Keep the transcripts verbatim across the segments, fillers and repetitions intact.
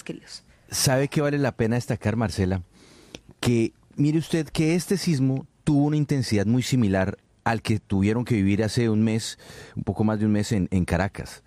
queridos. ¿Sabe qué vale la pena destacar, Marcela? Que mire usted que este sismo tuvo una intensidad muy similar al que tuvieron que vivir hace un mes, un poco más de un mes en, en Caracas,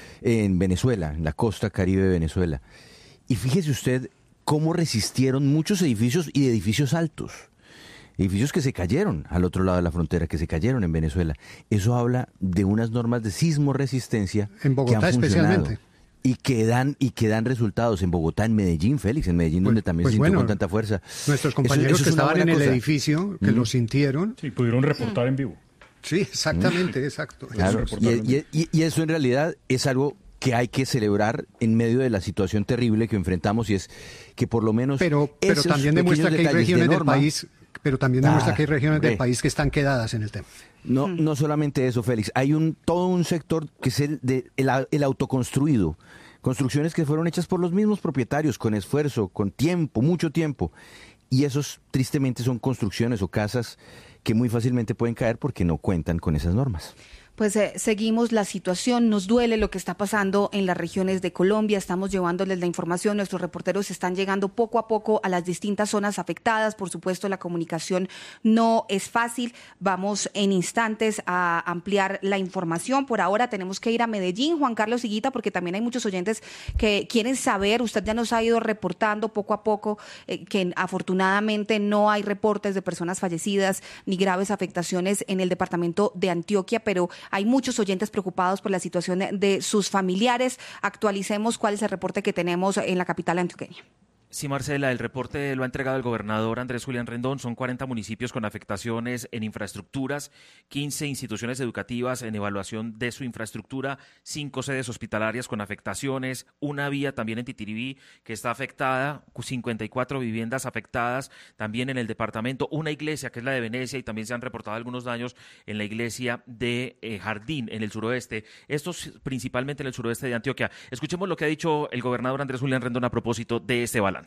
en Venezuela, en la costa caribe de Venezuela. Y fíjese usted cómo resistieron muchos edificios y edificios altos. Edificios que se cayeron al otro lado de la frontera, que se cayeron en Venezuela. Eso habla de unas normas de sismo resistencia en Bogotá que han funcionado especialmente. Y que dan, y que dan resultados en Bogotá, en Medellín, Félix, en Medellín, pues, donde también pues se sintió bueno, con tanta fuerza. Nuestros compañeros eso, eso que estaban en el cosa. edificio, que mm. lo sintieron. Sí, pudieron reportar mm. en vivo. Sí, exactamente, mm. exacto. Claro. Y, y, y eso en realidad es algo que hay que celebrar en medio de la situación terrible que enfrentamos, y es que por lo menos pero pero también demuestra que hay regiones de del país pero también demuestra ah, que hay regiones hombre. del país que están quedadas en el tema. No, no solamente eso, Félix, hay un todo un sector que es el de el, el autoconstruido, construcciones que fueron hechas por los mismos propietarios con esfuerzo, con tiempo, mucho tiempo, y esos tristemente son construcciones o casas que muy fácilmente pueden caer porque no cuentan con esas normas. Pues eh, seguimos la situación, nos duele lo que está pasando en las regiones de Colombia, estamos llevándoles la información, nuestros reporteros están llegando poco a poco a las distintas zonas afectadas, por supuesto la comunicación no es fácil, vamos en instantes a ampliar la información, por ahora tenemos que ir a Medellín, Juan Carlos Higuita, porque también hay muchos oyentes que quieren saber, usted ya nos ha ido reportando poco a poco eh, que afortunadamente no hay reportes de personas fallecidas ni graves afectaciones en el departamento de Antioquia, pero hay muchos oyentes preocupados por la situación de sus familiares. Actualicemos cuál es el reporte que tenemos en la capital antioqueña. Sí, Marcela, el reporte lo ha entregado el gobernador Andrés Julián Rendón. Son cuarenta municipios con afectaciones en infraestructuras, quince instituciones educativas en evaluación de su infraestructura, cinco sedes hospitalarias con afectaciones, una vía también en Titiribí que está afectada, cincuenta y cuatro viviendas afectadas también en el departamento, una iglesia que es la de Venecia y también se han reportado algunos daños en la iglesia de eh, Jardín en el suroeste, estos principalmente en el suroeste de Antioquia. Escuchemos lo que ha dicho el gobernador Andrés Julián Rendón a propósito de este balance.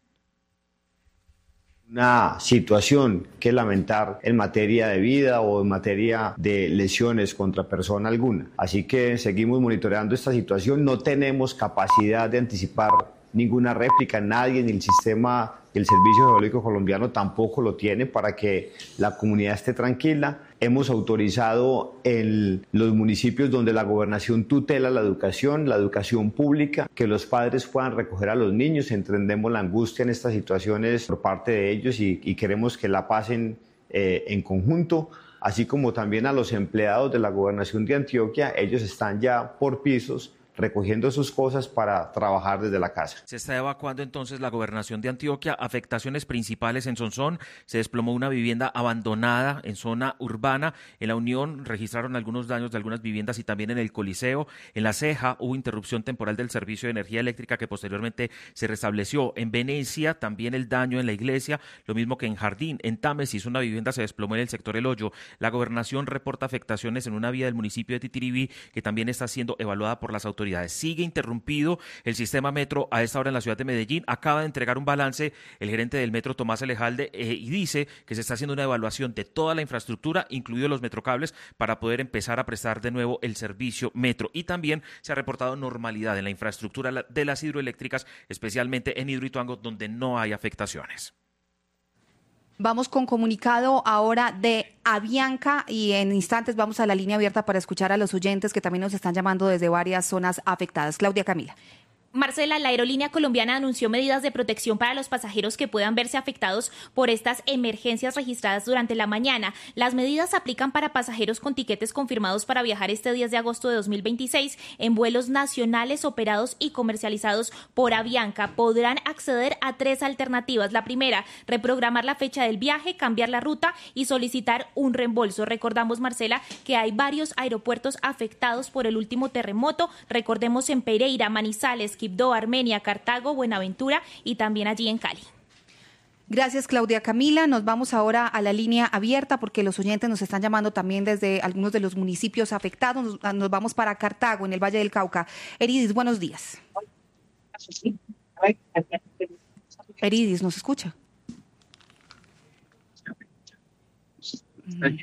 Una situación que lamentar en materia de vida o en materia de lesiones contra persona alguna. Así que seguimos monitoreando esta situación. No tenemos capacidad de anticipar ninguna réplica, nadie ni el sistema, el Servicio Geológico Colombiano tampoco lo tiene para que la comunidad esté tranquila. Hemos autorizado en los municipios donde la gobernación tutela la educación, la educación pública, que los padres puedan recoger a los niños. Entendemos la angustia en estas situaciones por parte de ellos y, y queremos que la pasen eh, en conjunto, así como también a los empleados de la gobernación de Antioquia. Ellos están ya por pisos recogiendo sus cosas para trabajar desde la casa. Se está evacuando entonces la gobernación de Antioquia. Afectaciones principales en Sonsón. Se desplomó una vivienda abandonada en zona urbana. En La Unión registraron algunos daños de algunas viviendas y también en el Coliseo. En La Ceja hubo interrupción temporal del servicio de energía eléctrica que posteriormente se restableció. En Venecia también el daño en la iglesia, lo mismo que en Jardín. En Támesis una vivienda se desplomó en el sector El Hoyo. La gobernación reporta afectaciones en una vía del municipio de Titiribí que también está siendo evaluada por las autoridades. Sigue interrumpido el sistema metro a esta hora en la ciudad de Medellín. Acaba de entregar un balance el gerente del metro, Tomás Alejalde, eh, y dice que se está haciendo una evaluación de toda la infraestructura, incluidos los metrocables, para poder empezar a prestar de nuevo el servicio metro. Y también se ha reportado normalidad en la infraestructura de las hidroeléctricas, especialmente en Hidroituango, donde no hay afectaciones. Vamos con comunicado ahora de Avianca y en instantes vamos a la línea abierta para escuchar a los oyentes que también nos están llamando desde varias zonas afectadas. Claudia Camila. Marcela, la aerolínea colombiana anunció medidas de protección para los pasajeros que puedan verse afectados por estas emergencias registradas durante la mañana. Las medidas se aplican para pasajeros con tiquetes confirmados para viajar este diez de agosto de dos mil veintiséis en vuelos nacionales operados y comercializados por Avianca. Podrán acceder a tres alternativas. La primera, reprogramar la fecha del viaje, cambiar la ruta y solicitar un reembolso. Recordamos, Marcela, que hay varios aeropuertos afectados por el último terremoto. Recordemos en Pereira, Manizales, Quibdó, Armenia, Cartago, Buenaventura y también allí en Cali. Gracias, Claudia Camila. Nos vamos ahora a la línea abierta porque los oyentes nos están llamando también desde algunos de los municipios afectados. Nos, nos vamos para Cartago, en el Valle del Cauca. Eridis, buenos días. Eridis, ¿nos escucha?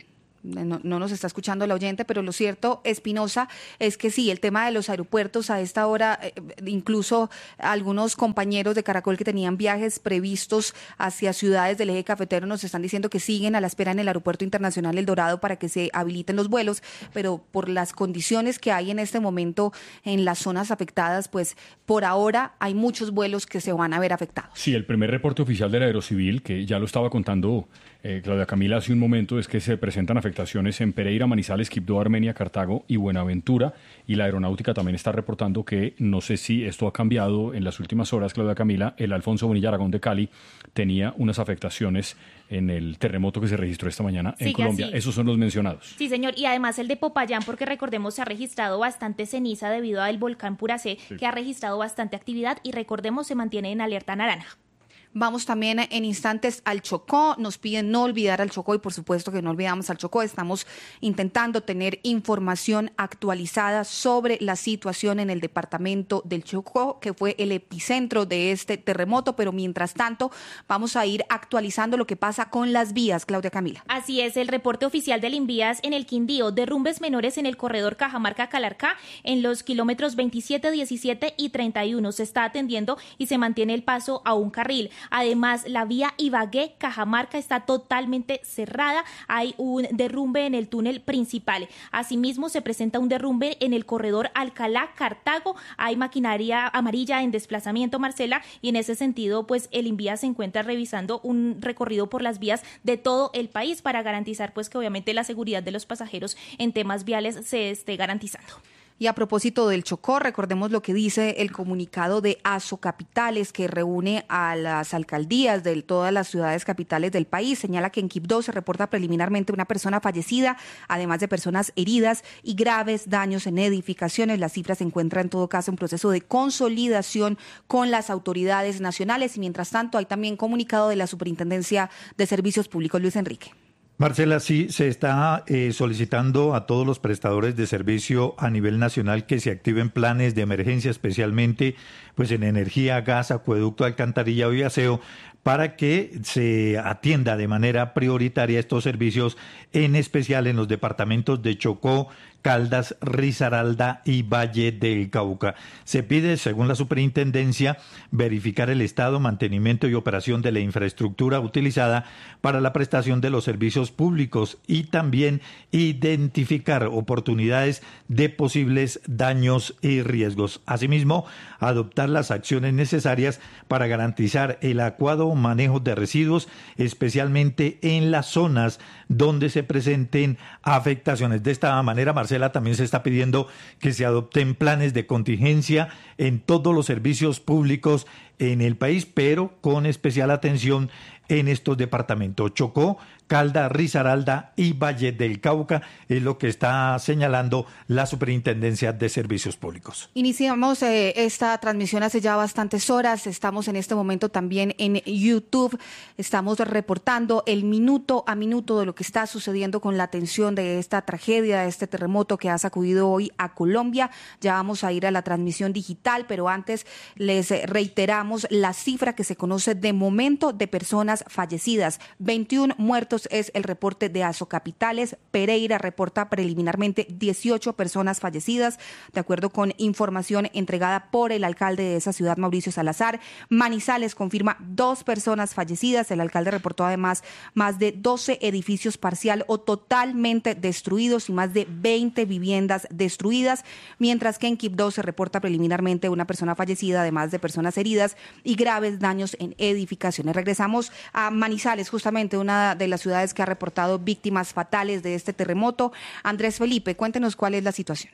no, no nos está escuchando la oyente, pero lo cierto, Espinosa, es que sí, el tema de los aeropuertos a esta hora, eh, incluso algunos compañeros de Caracol que tenían viajes previstos hacia ciudades del eje cafetero nos están diciendo que siguen a la espera en el Aeropuerto Internacional El Dorado para que se habiliten los vuelos, pero por las condiciones que hay en este momento en las zonas afectadas, pues por ahora hay muchos vuelos que se van a ver afectados. Sí, el primer reporte oficial del Aerocivil, que ya lo estaba contando eh, Claudia Camila hace un momento, es que se presentan afectaciones en Pereira, Manizales, Quibdó, Armenia, Cartago y Buenaventura, y la aeronáutica también está reportando que, no sé si esto ha cambiado en las últimas horas, Claudia Camila, el Alfonso Bonilla Aragón de Cali tenía unas afectaciones en el terremoto que se registró esta mañana en Sigue Colombia. así. Esos son los mencionados. Sí, señor, y además el de Popayán, porque recordemos se ha registrado bastante ceniza debido al volcán Puracé, sí. que ha registrado bastante actividad y recordemos se mantiene en alerta naranja. Vamos también en instantes al Chocó, nos piden no olvidar al Chocó y por supuesto que no olvidamos al Chocó, estamos intentando tener información actualizada sobre la situación en el departamento del Chocó, que fue el epicentro de este terremoto, pero mientras tanto vamos a ir actualizando lo que pasa con las vías, Claudia Camila. Así es, el reporte oficial del Invías en el Quindío, derrumbes menores en el corredor Cajamarca-Calarcá en los kilómetros veintisiete, diecisiete y treinta y uno, se está atendiendo y se mantiene el paso a un carril. Además, la vía Ibagué-Cajamarca está totalmente cerrada. Hay un derrumbe en el túnel principal. Asimismo, se presenta un derrumbe en el corredor Alcalá-Cartago. Hay maquinaria amarilla en desplazamiento, Marcela, y en ese sentido, pues el Invías se encuentra revisando un recorrido por las vías de todo el país para garantizar, pues que obviamente la seguridad de los pasajeros en temas viales se esté garantizando. Y a propósito del Chocó, recordemos lo que dice el comunicado de Asocapitales, que reúne a las alcaldías de todas las ciudades capitales del país. Señala que en Quibdó se reporta preliminarmente una persona fallecida, además de personas heridas y graves daños en edificaciones. La cifra se encuentra en todo caso en proceso de consolidación con las autoridades nacionales. Y mientras tanto, hay también comunicado de la Superintendencia de Servicios Públicos, Luis Enrique. Marcela, sí, se está eh, solicitando a todos los prestadores de servicio a nivel nacional que se activen planes de emergencia, especialmente pues en energía, gas, acueducto, alcantarillado y aseo, para que se atienda de manera prioritaria estos servicios, en especial en los departamentos de Chocó, Caldas, Risaralda y Valle del Cauca. Se pide, según la superintendencia, verificar el estado, mantenimiento y operación de la infraestructura utilizada para la prestación de los servicios públicos y también identificar oportunidades de posibles daños y riesgos. Asimismo, adoptar las acciones necesarias para garantizar el adecuado manejo de residuos, especialmente en las zonas donde se presenten afectaciones. De esta manera, Marcela, también se está pidiendo que se adopten planes de contingencia en todos los servicios públicos en el país, pero con especial atención en estos departamentos: Chocó, Caldas, Risaralda y Valle del Cauca, es lo que está señalando la Superintendencia de Servicios Públicos. Iniciamos eh, esta transmisión hace ya bastantes horas, estamos en este momento también en YouTube, estamos reportando el minuto a minuto de lo que está sucediendo con la atención de esta tragedia, de este terremoto que ha sacudido hoy a Colombia. Ya vamos a ir a la transmisión digital, pero antes les reiteramos la cifra que se conoce de momento de personas fallecidas: veintiún muertos es el reporte de Asocapitales. Pereira reporta preliminarmente dieciocho personas fallecidas, de acuerdo con información entregada por el alcalde de esa ciudad, Mauricio Salazar. Manizales confirma dos personas fallecidas. El alcalde reportó además más de doce edificios parcial o totalmente destruidos y más de veinte viviendas destruidas, mientras que en Quibdó se reporta preliminarmente una persona fallecida, además de personas heridas y graves daños en edificaciones. Regresamos a Manizales, justamente una de las ciudades que ha reportado víctimas fatales de este terremoto. Andrés Felipe, cuéntenos cuál es la situación.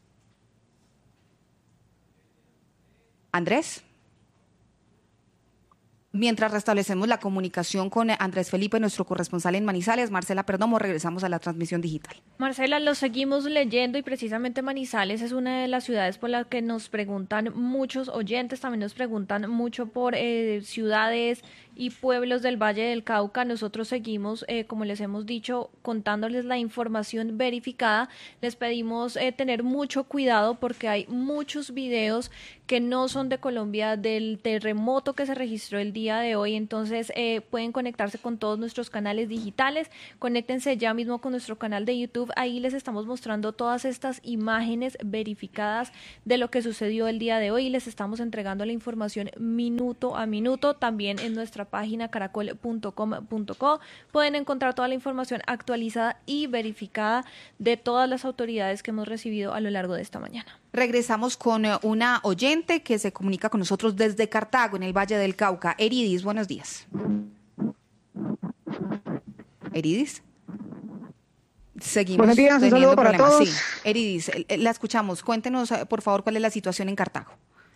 Andrés. Mientras restablecemos la comunicación con Andrés Felipe, nuestro corresponsal en Manizales, Marcela Perdomo, regresamos a la transmisión digital. Marcela, lo seguimos leyendo y precisamente Manizales es una de las ciudades por las que nos preguntan muchos oyentes, también nos preguntan mucho por eh, ciudades y pueblos del Valle del Cauca. Nosotros seguimos, eh, como les hemos dicho, contándoles la información verificada. Les pedimos eh, tener mucho cuidado porque hay muchos videos que no son de Colombia del terremoto que se registró el día de hoy. Entonces eh, pueden conectarse con todos nuestros canales digitales. Conéctense ya mismo con nuestro canal de YouTube. Ahí les estamos mostrando todas estas imágenes verificadas de lo que sucedió el día de hoy y les estamos entregando la información minuto a minuto. También en nuestra página caracol punto com punto co pueden encontrar toda la información actualizada y verificada de todas las autoridades que hemos recibido a lo largo de esta mañana. Regresamos con una oyente que se comunica con nosotros desde Cartago, en el Valle del Cauca. Eridis, buenos días. Eridis. Seguimos. Buenos días, un saludo para problemas. todos. Sí, Eridis, la escuchamos. Cuéntenos, por favor, cuál es la situación en Cartago.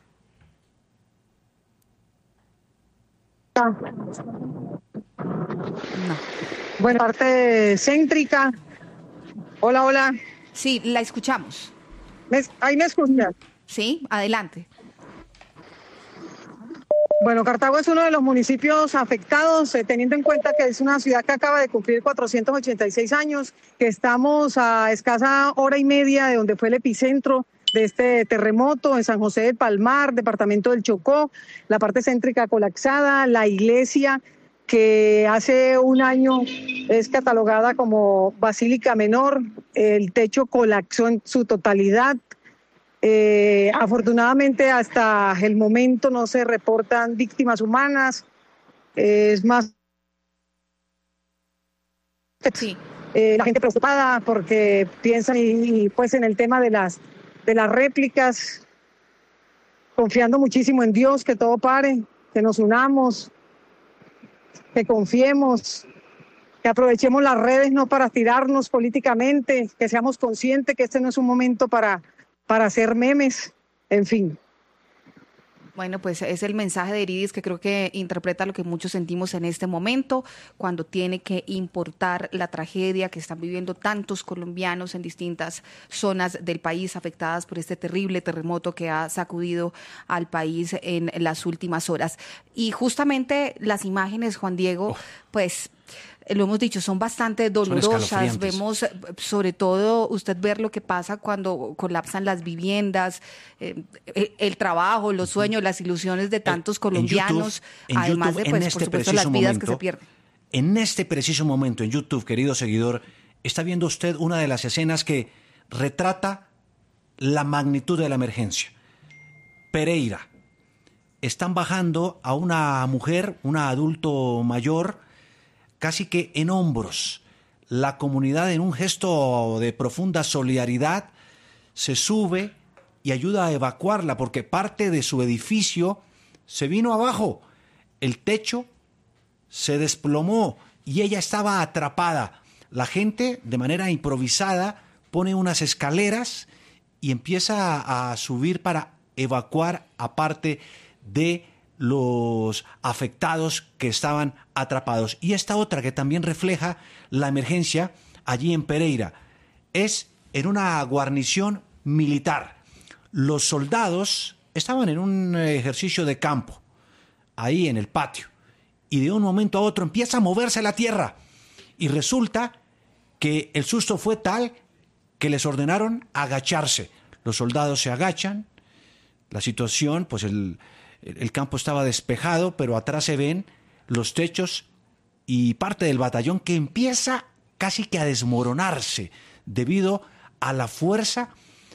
No. Bueno, parte céntrica. Hola, hola. Sí, la escuchamos. ¿Me, ahí me escuchan? Sí, adelante. Bueno, Cartago es uno de los municipios afectados, eh, teniendo en cuenta que es una ciudad que acaba de cumplir cuatrocientos ochenta y seis años, que estamos a escasa hora y media de donde fue el epicentro de este terremoto, en San José del Palmar, departamento del Chocó, la parte céntrica colapsada, la iglesia que hace un año es catalogada como basílica menor, el techo colapsó en su totalidad. Eh, afortunadamente hasta el momento no se reportan víctimas humanas, eh, es más sí. eh, la gente preocupada porque piensan y, y pues en el tema de las de las réplicas, confiando muchísimo en Dios, que todo pare, que nos unamos, que confiemos, que aprovechemos las redes no para tirarnos políticamente, que seamos conscientes que este no es un momento para, para hacer memes, en fin. Bueno, pues es el mensaje de Eridis que creo que interpreta lo que muchos sentimos en este momento, cuando tiene que importar la tragedia que están viviendo tantos colombianos en distintas zonas del país afectadas por este terrible terremoto que ha sacudido al país en las últimas horas. Y justamente las imágenes, Juan Diego, oh. pues... lo hemos dicho, son bastante dolorosas. Vemos, sobre todo, usted ver lo que pasa cuando colapsan las viviendas, eh, el trabajo, los sueños, las ilusiones de tantos colombianos, en YouTube, en además YouTube, de, pues, este por supuesto, las vidas momento, que se pierden. En este preciso momento, en YouTube, querido seguidor, está viendo usted una de las escenas que retrata la magnitud de la emergencia. Pereira. Están bajando a una mujer, una adulto mayor, casi que en hombros. La comunidad, en un gesto de profunda solidaridad, se sube y ayuda a evacuarla porque parte de su edificio se vino abajo. El techo se desplomó y ella estaba atrapada. La gente, de manera improvisada, pone unas escaleras y empieza a, a subir para evacuar a parte de los afectados que estaban atrapados. Y esta otra que también refleja la emergencia allí en Pereira es en una guarnición militar. Los soldados estaban en un ejercicio de campo, ahí en el patio, y de un momento a otro empieza a moverse la tierra y resulta que el susto fue tal que les ordenaron agacharse. Los soldados se agachan, la situación, pues el El campo estaba despejado, pero atrás se ven los techos y parte del batallón que empieza casi que a desmoronarse debido a la fuerza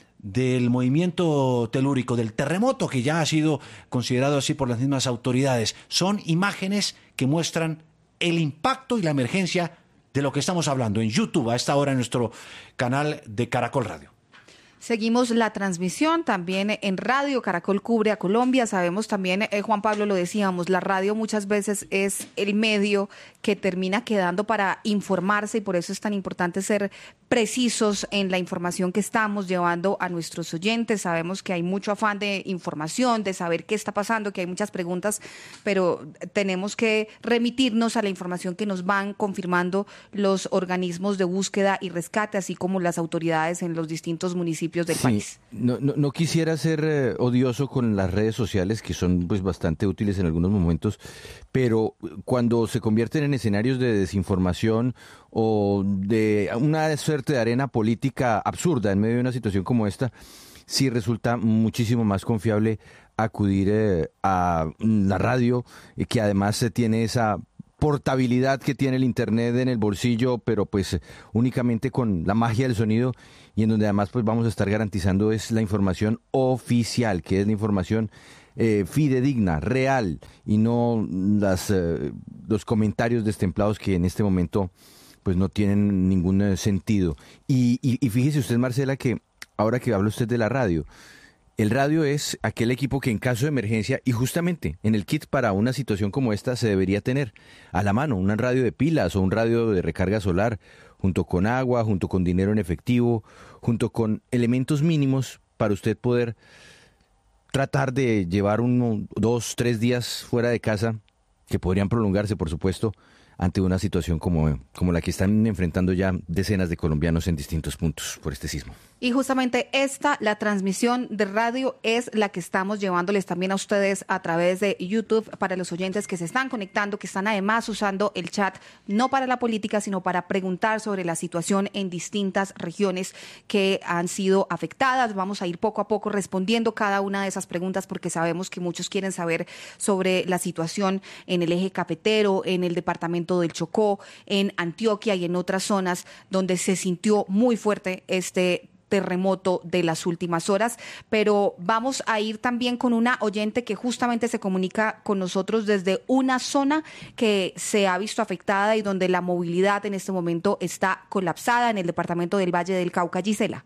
del movimiento telúrico, del terremoto que ya ha sido considerado así por las mismas autoridades. Son imágenes que muestran el impacto y la emergencia de lo que estamos hablando en YouTube a esta hora en nuestro canal de Caracol Radio. Seguimos la transmisión también en Radio Caracol cubre a Colombia. Sabemos también, eh, Juan Pablo, lo decíamos, la radio muchas veces es el medio que termina quedando para informarse y por eso es tan importante ser precisos en la información que estamos llevando a nuestros oyentes. Sabemos que hay mucho afán de información, de saber qué está pasando, que hay muchas preguntas, pero tenemos que remitirnos a la información que nos van confirmando los organismos de búsqueda y rescate, así como las autoridades en los distintos municipios municipios del sí, país. No, no, no quisiera ser eh, odioso con las redes sociales, que son pues bastante útiles en algunos momentos, pero cuando se convierten en escenarios de desinformación o de una suerte de arena política absurda en medio de una situación como esta, sí resulta muchísimo más confiable acudir eh, a la radio, eh, que además eh, tiene esa portabilidad que tiene el internet en el bolsillo, pero pues únicamente con la magia del sonido, y en donde además pues vamos a estar garantizando es la información oficial, que es la información eh, fidedigna, real, y no las eh, los comentarios destemplados que en este momento pues no tienen ningún eh, sentido. Y, y, y fíjese usted, Marcela, que ahora que habla usted de la radio, el radio es aquel equipo que en caso de emergencia, y justamente en el kit para una situación como esta se debería tener a la mano, un radio de pilas o un radio de recarga solar, junto con agua, junto con dinero en efectivo, junto con elementos mínimos para usted poder tratar de llevar uno, dos, tres días fuera de casa, que podrían prolongarse, por supuesto, ante una situación como, como la que están enfrentando ya decenas de colombianos en distintos puntos por este sismo. Y justamente esta, la transmisión de radio, es la que estamos llevándoles también a ustedes a través de YouTube, para los oyentes que se están conectando, que están además usando el chat, no para la política, sino para preguntar sobre la situación en distintas regiones que han sido afectadas. Vamos a ir poco a poco respondiendo cada una de esas preguntas, porque sabemos que muchos quieren saber sobre la situación en el eje cafetero, en el departamento del Chocó, en Antioquia y en otras zonas donde se sintió muy fuerte este terremoto de las últimas horas. Pero vamos a ir también con una oyente que justamente se comunica con nosotros desde una zona que se ha visto afectada y donde la movilidad en este momento está colapsada, en el departamento del Valle del Cauca. Gisela.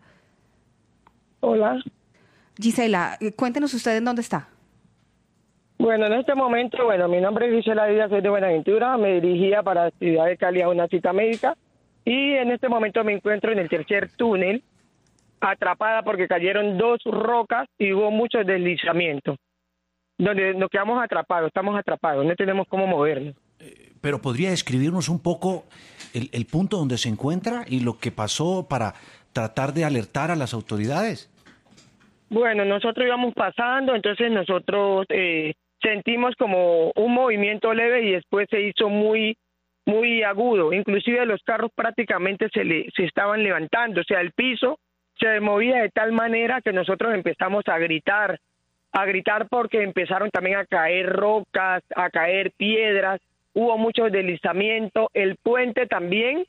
Hola. Gisela, cuéntenos usted en dónde está. Bueno, en este momento, bueno, mi nombre es Gisela Díaz, soy de Buenaventura, me dirigía para la ciudad de Cali a una cita médica, y en este momento me encuentro en el tercer túnel, atrapada porque cayeron dos rocas y hubo mucho deslizamiento, donde nos quedamos atrapados, estamos atrapados, no tenemos cómo movernos. Pero ¿podría describirnos un poco el, el punto donde se encuentra y lo que pasó para tratar de alertar a las autoridades? Bueno, nosotros íbamos pasando, entonces nosotros eh, sentimos como un movimiento leve y después se hizo muy muy agudo, inclusive los carros prácticamente se, le, se estaban levantando, o sea, el piso se movía de tal manera que nosotros empezamos a gritar, a gritar porque empezaron también a caer rocas, a caer piedras, hubo mucho deslizamiento, el puente también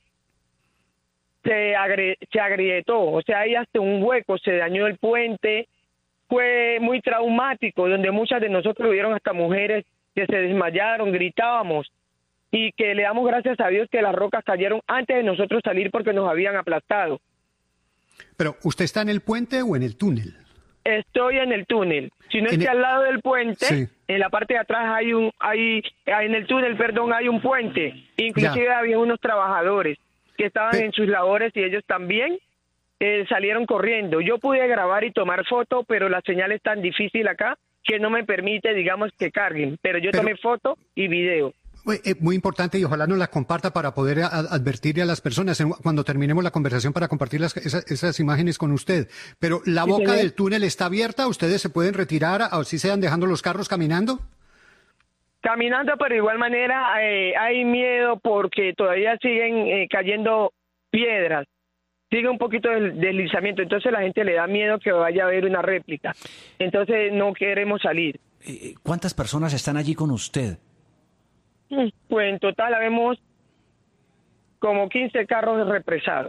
se, agri- se agrietó, o sea, hay hasta un hueco, se dañó el puente, fue muy traumático, donde muchas de nosotros vieron hasta mujeres que se desmayaron, gritábamos, y que le damos gracias a Dios que las rocas cayeron antes de nosotros salir porque nos habían aplastado. Pero, ¿usted está en el puente o en el túnel? Estoy en el túnel. Si no es que al lado del puente, sí, en la parte de atrás hay un, hay, en el túnel, perdón, hay un puente. Inclusive ya había unos trabajadores que estaban Pe- en sus labores y ellos también eh, salieron corriendo. Yo pude grabar y tomar foto, pero la señal es tan difícil acá que no me permite, digamos, que carguen. Pero yo pero... tomé foto y video. Muy importante, y ojalá nos la comparta para poder a, advertirle a las personas en, cuando terminemos la conversación, para compartir las, esas, esas imágenes con usted. Pero la boca sí, del túnel está abierta, ¿ustedes se pueden retirar o si sean dejando los carros caminando? Caminando, pero de igual manera eh, hay miedo porque todavía siguen eh, cayendo piedras, sigue un poquito del deslizamiento, entonces la gente le da miedo que vaya a haber una réplica, entonces no queremos salir. ¿Cuántas personas están allí con usted? Pues en total habemos como quince carros represados.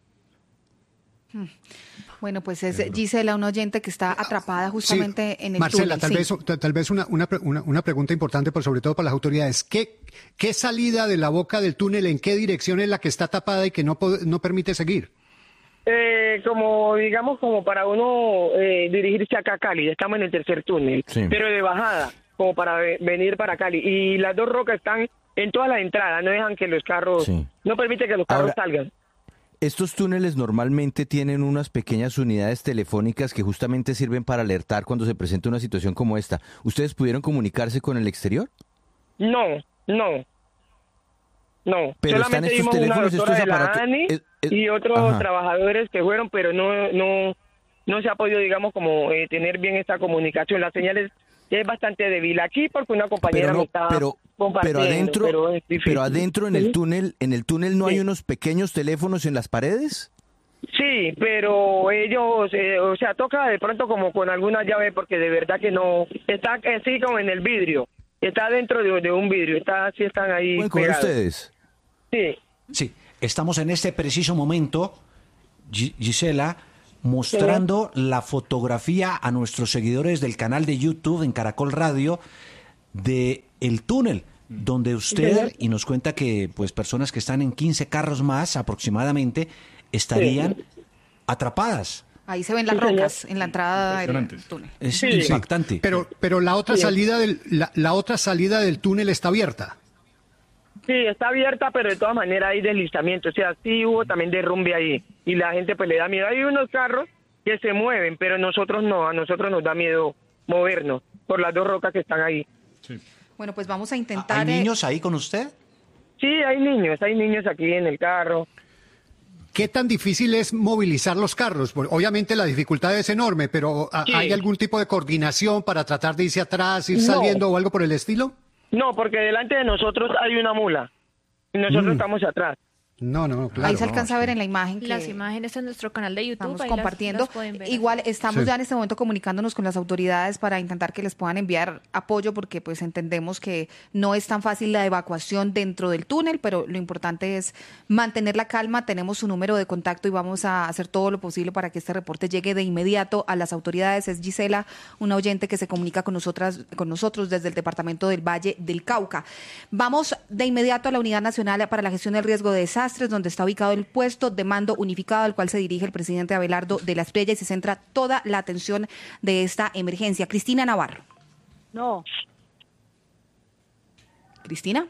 Bueno, pues es Gisela, una oyente que está atrapada justamente sí, en el Marcela, túnel. tal sí. vez, tal vez una, una, una pregunta importante, pero sobre todo para las autoridades. ¿Qué, ¿Qué salida de la boca del túnel, en qué dirección es la que está tapada y que no, no permite seguir? Eh, como, digamos, como para uno eh, dirigirse acá a Cali. Estamos en el tercer túnel, sí, pero de bajada, como para venir para Cali. Y las dos rocas están en todas las entradas, no dejan que los carros, sí, no permite que los carros Ahora, salgan. Estos túneles normalmente tienen unas pequeñas unidades telefónicas que justamente sirven para alertar cuando se presenta una situación como esta. ¿Ustedes pudieron comunicarse con el exterior? No, no. No, pero solamente están estos vimos teléfonos, una doctora estos de la aparatos ANI es, es, y otros ajá. trabajadores que fueron, pero no, no, no se ha podido, digamos, como eh, tener bien esta comunicación. La señal es, es bastante débil aquí porque una compañera pero no, me está pero, compartiendo. pero adentro, pero, es pero adentro en ¿Sí? el túnel, en el túnel no Sí. hay unos pequeños teléfonos en las paredes. Sí, pero ellos, eh, o sea, toca de pronto como con alguna llave porque de verdad que no, está así como en el vidrio, está dentro de, de un vidrio, está así están ahí ¿Pueden coger pegados. ustedes? Sí. Sí, estamos en este preciso momento, Gi- Gisela, mostrando la fotografía a nuestros seguidores del canal de YouTube en Caracol Radio de el túnel, donde usted, y nos cuenta que pues personas que están en quince carros más aproximadamente, estarían atrapadas. Ahí se ven las rocas en la entrada del Impresionantes. túnel. Es Sí. impactante. Pero, pero la otra salida del, la, la otra salida del túnel está abierta. Sí, está abierta, pero de todas maneras hay deslizamiento, o sea, sí hubo también derrumbe ahí y la gente pues le da miedo. Hay unos carros que se mueven, pero nosotros no, a nosotros nos da miedo movernos por las dos rocas que están ahí. Sí. Bueno, pues vamos a intentar... ¿Hay eh, niños ahí con usted? Sí, hay niños, hay niños aquí en el carro. ¿Qué tan difícil es movilizar los carros? Porque obviamente la dificultad es enorme, pero ¿a- Sí. ¿hay algún tipo de coordinación para tratar de irse atrás, ir No. saliendo o algo por el estilo? No, porque delante de nosotros hay una mula y nosotros Mm. estamos atrás. No, no, claro. ahí se no, alcanza a sí. ver en la imagen que Las imágenes en nuestro canal de YouTube. estamos ahí las- compartiendo. las pueden ver. Igual estamos Sí. ya en este momento comunicándonos con las autoridades para intentar que les puedan enviar apoyo porque pues entendemos que no es tan fácil la evacuación dentro del túnel, pero lo importante es mantener la calma. Tenemos su número de contacto y vamos a hacer todo lo posible para que este reporte llegue de inmediato a las autoridades. Es Gisela, una oyente que se comunica con nosotras, con nosotros desde el departamento del Valle del Cauca. Vamos de inmediato a la Unidad Nacional para la Gestión del Riesgo de Desastres, donde está ubicado el puesto de mando unificado al cual se dirige el presidente Abelardo de la Espriella y se centra toda la atención de esta emergencia. Cristina Navarro. No. Cristina.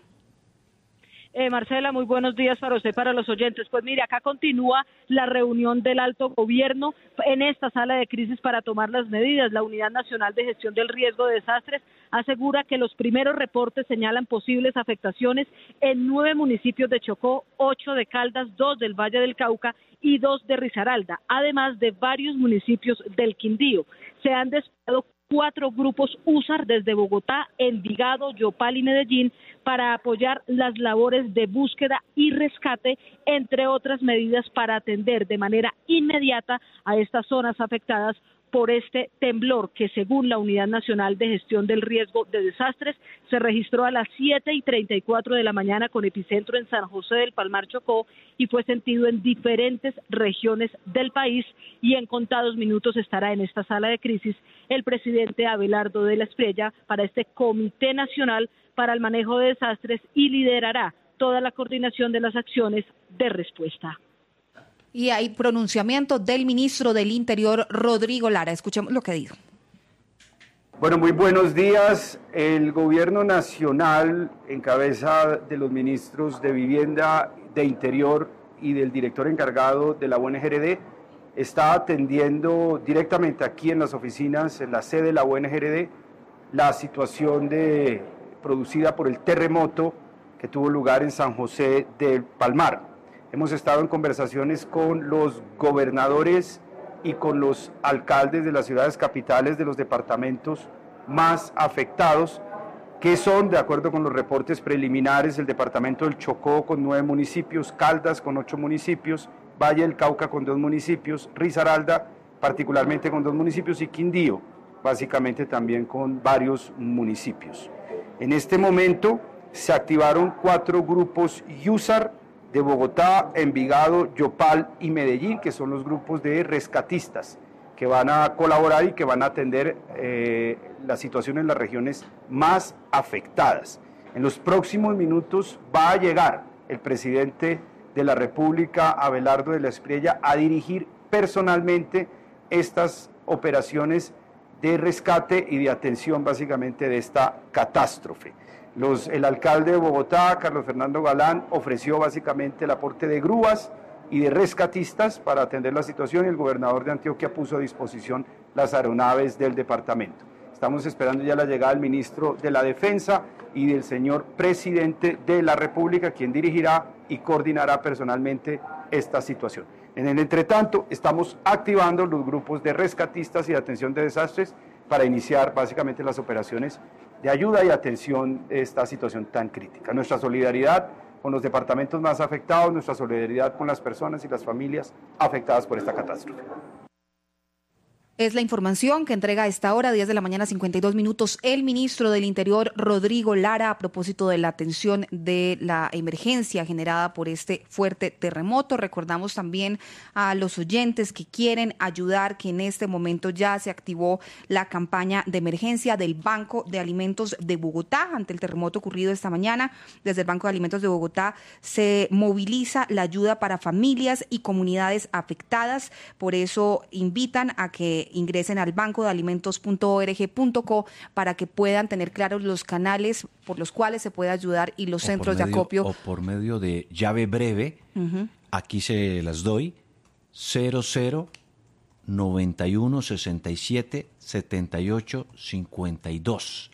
Eh, Marcela, muy buenos días para usted, para los oyentes. Pues mire, acá continúa la reunión del alto gobierno en esta sala de crisis para tomar las medidas. La Unidad Nacional de Gestión del Riesgo de Desastres asegura que los primeros reportes señalan posibles afectaciones en nueve municipios de Chocó, ocho de Caldas, dos del Valle del Cauca y dos de Risaralda, además de varios municipios del Quindío. Se han desplegado cuatro grupos U S A R desde Bogotá, Envigado, Yopal y Medellín para apoyar las labores de búsqueda y rescate, entre otras medidas para atender de manera inmediata a estas zonas afectadas por este temblor que, según la Unidad Nacional de Gestión del Riesgo de Desastres, se registró a las siete y treinta y cuatro de la mañana con epicentro en San José del Palmar, Chocó, y fue sentido en diferentes regiones del país, y en contados minutos estará en esta sala de crisis el presidente Abelardo de la Espriella para este Comité Nacional para el Manejo de Desastres y liderará toda la coordinación de las acciones de respuesta. Y hay pronunciamiento del ministro del Interior, Rodrigo Lara. Escuchemos lo que dijo. Bueno, muy buenos días. El gobierno nacional, en cabeza de los ministros de Vivienda, de Interior y del director encargado de la U N G R D, está atendiendo directamente aquí en las oficinas, en la sede de la U N G R D, la situación de, producida por el terremoto que tuvo lugar en San José del Palmar. Hemos estado en conversaciones con los gobernadores y con los alcaldes de las ciudades capitales de los departamentos más afectados, que son, de acuerdo con los reportes preliminares, el departamento del Chocó con nueve municipios, Caldas con ocho municipios, Valle del Cauca con dos municipios, Risaralda particularmente con dos municipios y Quindío, básicamente también con varios municipios. En este momento se activaron cuatro grupos U S A R de Bogotá, Envigado, Yopal y Medellín, que son los grupos de rescatistas que van a colaborar y que van a atender eh, la situación en las regiones más afectadas. En los próximos minutos va a llegar el presidente de la República, Abelardo de la Espriella, a dirigir personalmente estas operaciones de rescate y de atención básicamente de esta catástrofe. Los, el alcalde de Bogotá, Carlos Fernando Galán, ofreció básicamente el aporte de grúas y de rescatistas para atender la situación, y el gobernador de Antioquia puso a disposición las aeronaves del departamento. Estamos esperando ya la llegada del ministro de la Defensa y del señor presidente de la República, quien dirigirá y coordinará personalmente esta situación. En el entretanto, estamos activando los grupos de rescatistas y de atención de desastres para iniciar básicamente las operaciones de ayuda y atención de esta situación tan crítica. Nuestra solidaridad con los departamentos más afectados, nuestra solidaridad con las personas y las familias afectadas por esta catástrofe. Es la información que entrega a esta hora, diez de la mañana, cincuenta y dos minutos, el ministro del Interior, Rodrigo Lara, a propósito de la atención de la emergencia generada por este fuerte terremoto. Recordamos también a los oyentes que quieren ayudar, que en este momento ya se activó la campaña de emergencia del Banco de Alimentos de Bogotá ante el terremoto ocurrido esta mañana. Desde el Banco de Alimentos de Bogotá se moviliza la ayuda para familias y comunidades afectadas. Por eso invitan a que ingresen al banco de alimentos punto org punto co para que puedan tener claros los canales por los cuales se puede ayudar y los o centros medio, de acopio. O por medio de llave breve, uh-huh. Aquí se las doy, cero cero noventa y uno sesenta y siete setenta y ocho cincuenta y dos.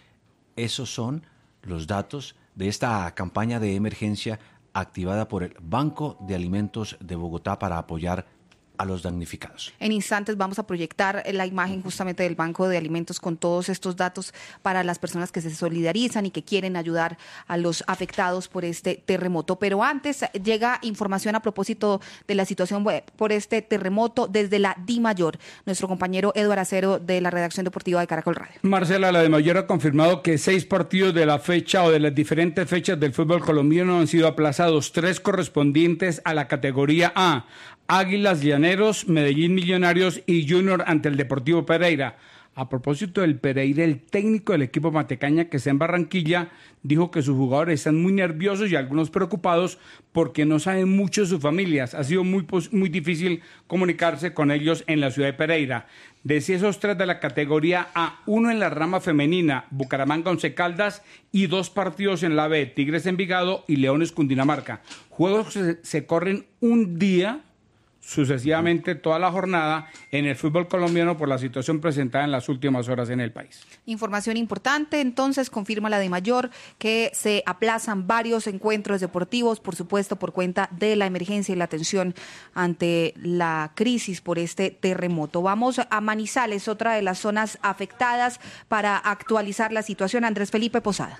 Esos son los datos de esta campaña de emergencia activada por el Banco de Alimentos de Bogotá para apoyar a los damnificados. En instantes vamos a proyectar la imagen justamente del Banco de Alimentos con todos estos datos para las personas que se solidarizan y que quieren ayudar a los afectados por este terremoto. Pero antes llega información a propósito de la situación por este terremoto desde la DIMAYOR. Nuestro compañero Eduardo Acero de la redacción deportiva de Caracol Radio. Marcela, la DIMAYOR ha confirmado que seis partidos de la fecha o de las diferentes fechas del fútbol colombiano han sido aplazados, tres correspondientes a la categoría A. Águilas Llaneros, Medellín Millonarios y Junior ante el Deportivo Pereira. A propósito del Pereira, el técnico del equipo Matecaña, que está en Barranquilla, dijo que sus jugadores están muy nerviosos y algunos preocupados porque no saben mucho de sus familias. Ha sido muy, muy difícil comunicarse con ellos en la ciudad de Pereira. De esos tres de la categoría A, uno en la rama femenina, Bucaramanga Once Caldas, y dos partidos en la B, Tigres Envigado y Leones Cundinamarca. Juegos que se, se corren un día sucesivamente toda la jornada en el fútbol colombiano por la situación presentada en las últimas horas en el país. Información importante, entonces confirma la DIMAYOR que se aplazan varios encuentros deportivos, por supuesto por cuenta de la emergencia y la atención ante la crisis por este terremoto. Vamos a Manizales, otra de las zonas afectadas, para actualizar la situación. Andrés Felipe Posada.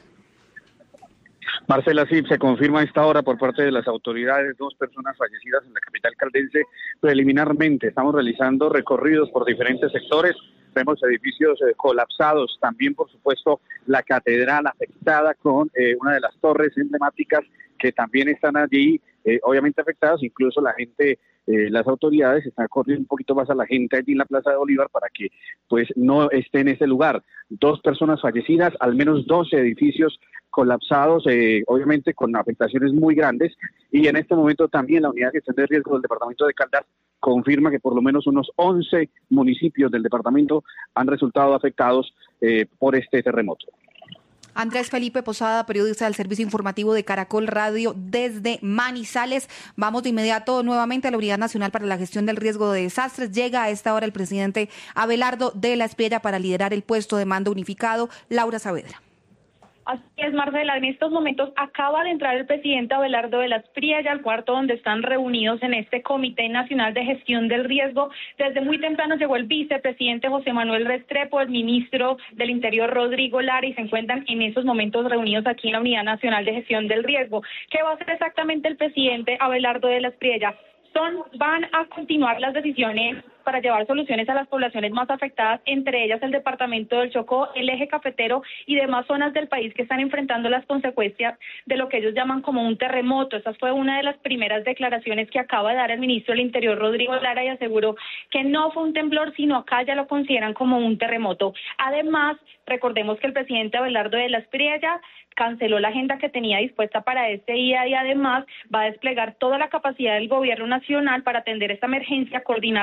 Marcela, sí, se confirma a esta hora por parte de las autoridades dos personas fallecidas en la capital caldense. Preliminarmente estamos realizando recorridos por diferentes sectores, vemos edificios eh, colapsados, también por supuesto la catedral afectada con eh, una de las torres emblemáticas que también están allí, eh, obviamente afectadas, incluso la gente, eh, las autoridades están corriendo un poquito más a la gente allí en la Plaza de Bolívar para que pues no esté en ese lugar. Dos personas fallecidas, al menos doce edificios colapsados, eh, obviamente con afectaciones muy grandes, y en este momento también la Unidad de Gestión de Riesgo del Departamento de Caldas confirma que por lo menos unos once municipios del departamento han resultado afectados eh, por este terremoto. Andrés Felipe Posada, periodista del Servicio Informativo de Caracol Radio desde Manizales. Vamos de inmediato nuevamente a la Unidad Nacional para la Gestión del Riesgo de Desastres. Llega a esta hora el presidente Abelardo de la Espriella para liderar el puesto de mando unificado. Laura Saavedra. Así es, Marcela, en estos momentos acaba de entrar el presidente Abelardo de la Espriella al cuarto donde están reunidos en este Comité Nacional de Gestión del Riesgo. Desde muy temprano llegó el vicepresidente José Manuel Restrepo, el ministro del Interior Rodrigo Lara, y se encuentran en esos momentos reunidos aquí en la Unidad Nacional de Gestión del Riesgo. ¿Qué va a hacer exactamente el presidente Abelardo de la Espriella? Son, van a continuar las decisiones para llevar soluciones a las poblaciones más afectadas, entre ellas el departamento del Chocó, el eje cafetero y demás zonas del país que están enfrentando las consecuencias de lo que ellos llaman como un terremoto. Esa fue una de las primeras declaraciones que acaba de dar el ministro del Interior, Rodrigo Lara, y aseguró que no fue un temblor, sino acá ya lo consideran como un terremoto. Además, recordemos que el presidente Abelardo de la Espriella canceló la agenda que tenía dispuesta para este día y además va a desplegar toda la capacidad del gobierno nacional para atender esta emergencia, coordinar todo lo que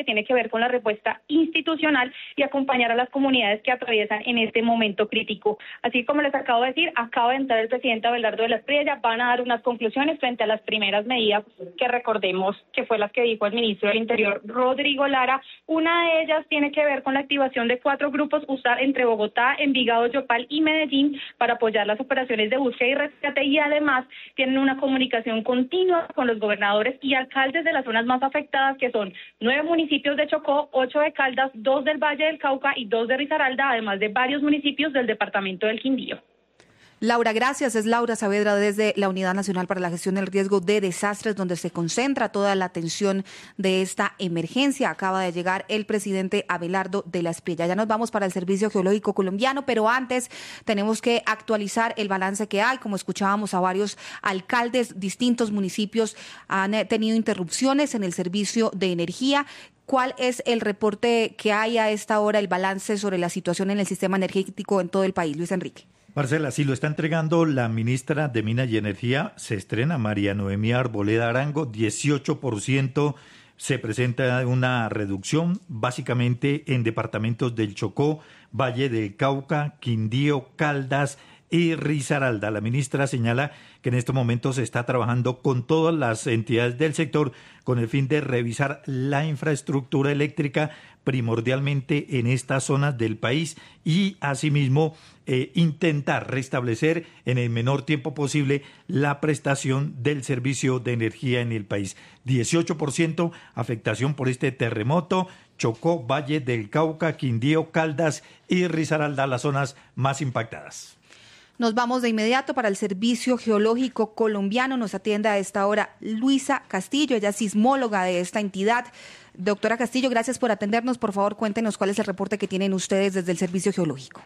tiene que ver con la respuesta institucional y acompañar a las comunidades que atraviesan en este momento crítico. Así como les acabo de decir, acaba de entrar el presidente Abelardo de la Espriella, van a dar unas conclusiones frente a las primeras medidas que recordemos que fue las que dijo el ministro del Interior, Rodrigo Lara. Una de ellas tiene que ver con la activación de cuatro grupos U S A R entre Bogotá, Envigado, Yopal y Medellín para apoyar las operaciones de búsqueda y rescate, y además tienen una comunicación continua con los gobernadores y alcaldes de las zonas más afectadas, que son nueve municipios de Chocó, ocho de Caldas, dos del Valle del Cauca y dos de Risaralda, además de varios municipios del departamento del Quindío. Laura, gracias. Es Laura Saavedra desde la Unidad Nacional para la Gestión del Riesgo de Desastres, donde se concentra toda la atención de esta emergencia. Acaba de llegar el presidente Abelardo de la Espriella. Ya nos vamos para el Servicio Geológico Colombiano, pero antes tenemos que actualizar el balance que hay. Como escuchábamos a varios alcaldes, distintos municipios han tenido interrupciones en el servicio de energía. ¿Cuál es el reporte que hay a esta hora, el balance sobre la situación en el sistema energético en todo el país? Luis Enrique. Marcela, sí, lo está entregando la ministra de Minas y Energía, se estrena María Noemía Arboleda Arango, dieciocho por ciento se presenta una reducción, básicamente en departamentos del Chocó, Valle del Cauca, Quindío, Caldas y Risaralda. La ministra señala que en estos momentos se está trabajando con todas las entidades del sector con el fin de revisar la infraestructura eléctrica primordialmente en estas zonas del país y asimismo eh, intentar restablecer en el menor tiempo posible la prestación del servicio de energía en el país. dieciocho por ciento afectación por este terremoto, Chocó, Valle del Cauca, Quindío, Caldas y Risaralda, las zonas más impactadas. Nos vamos de inmediato para el Servicio Geológico Colombiano. Nos atiende a esta hora Luisa Castillo, ella es sismóloga de esta entidad. Doctora Castillo, gracias por atendernos. Por favor, cuéntenos cuál es el reporte que tienen ustedes desde el Servicio Geológico.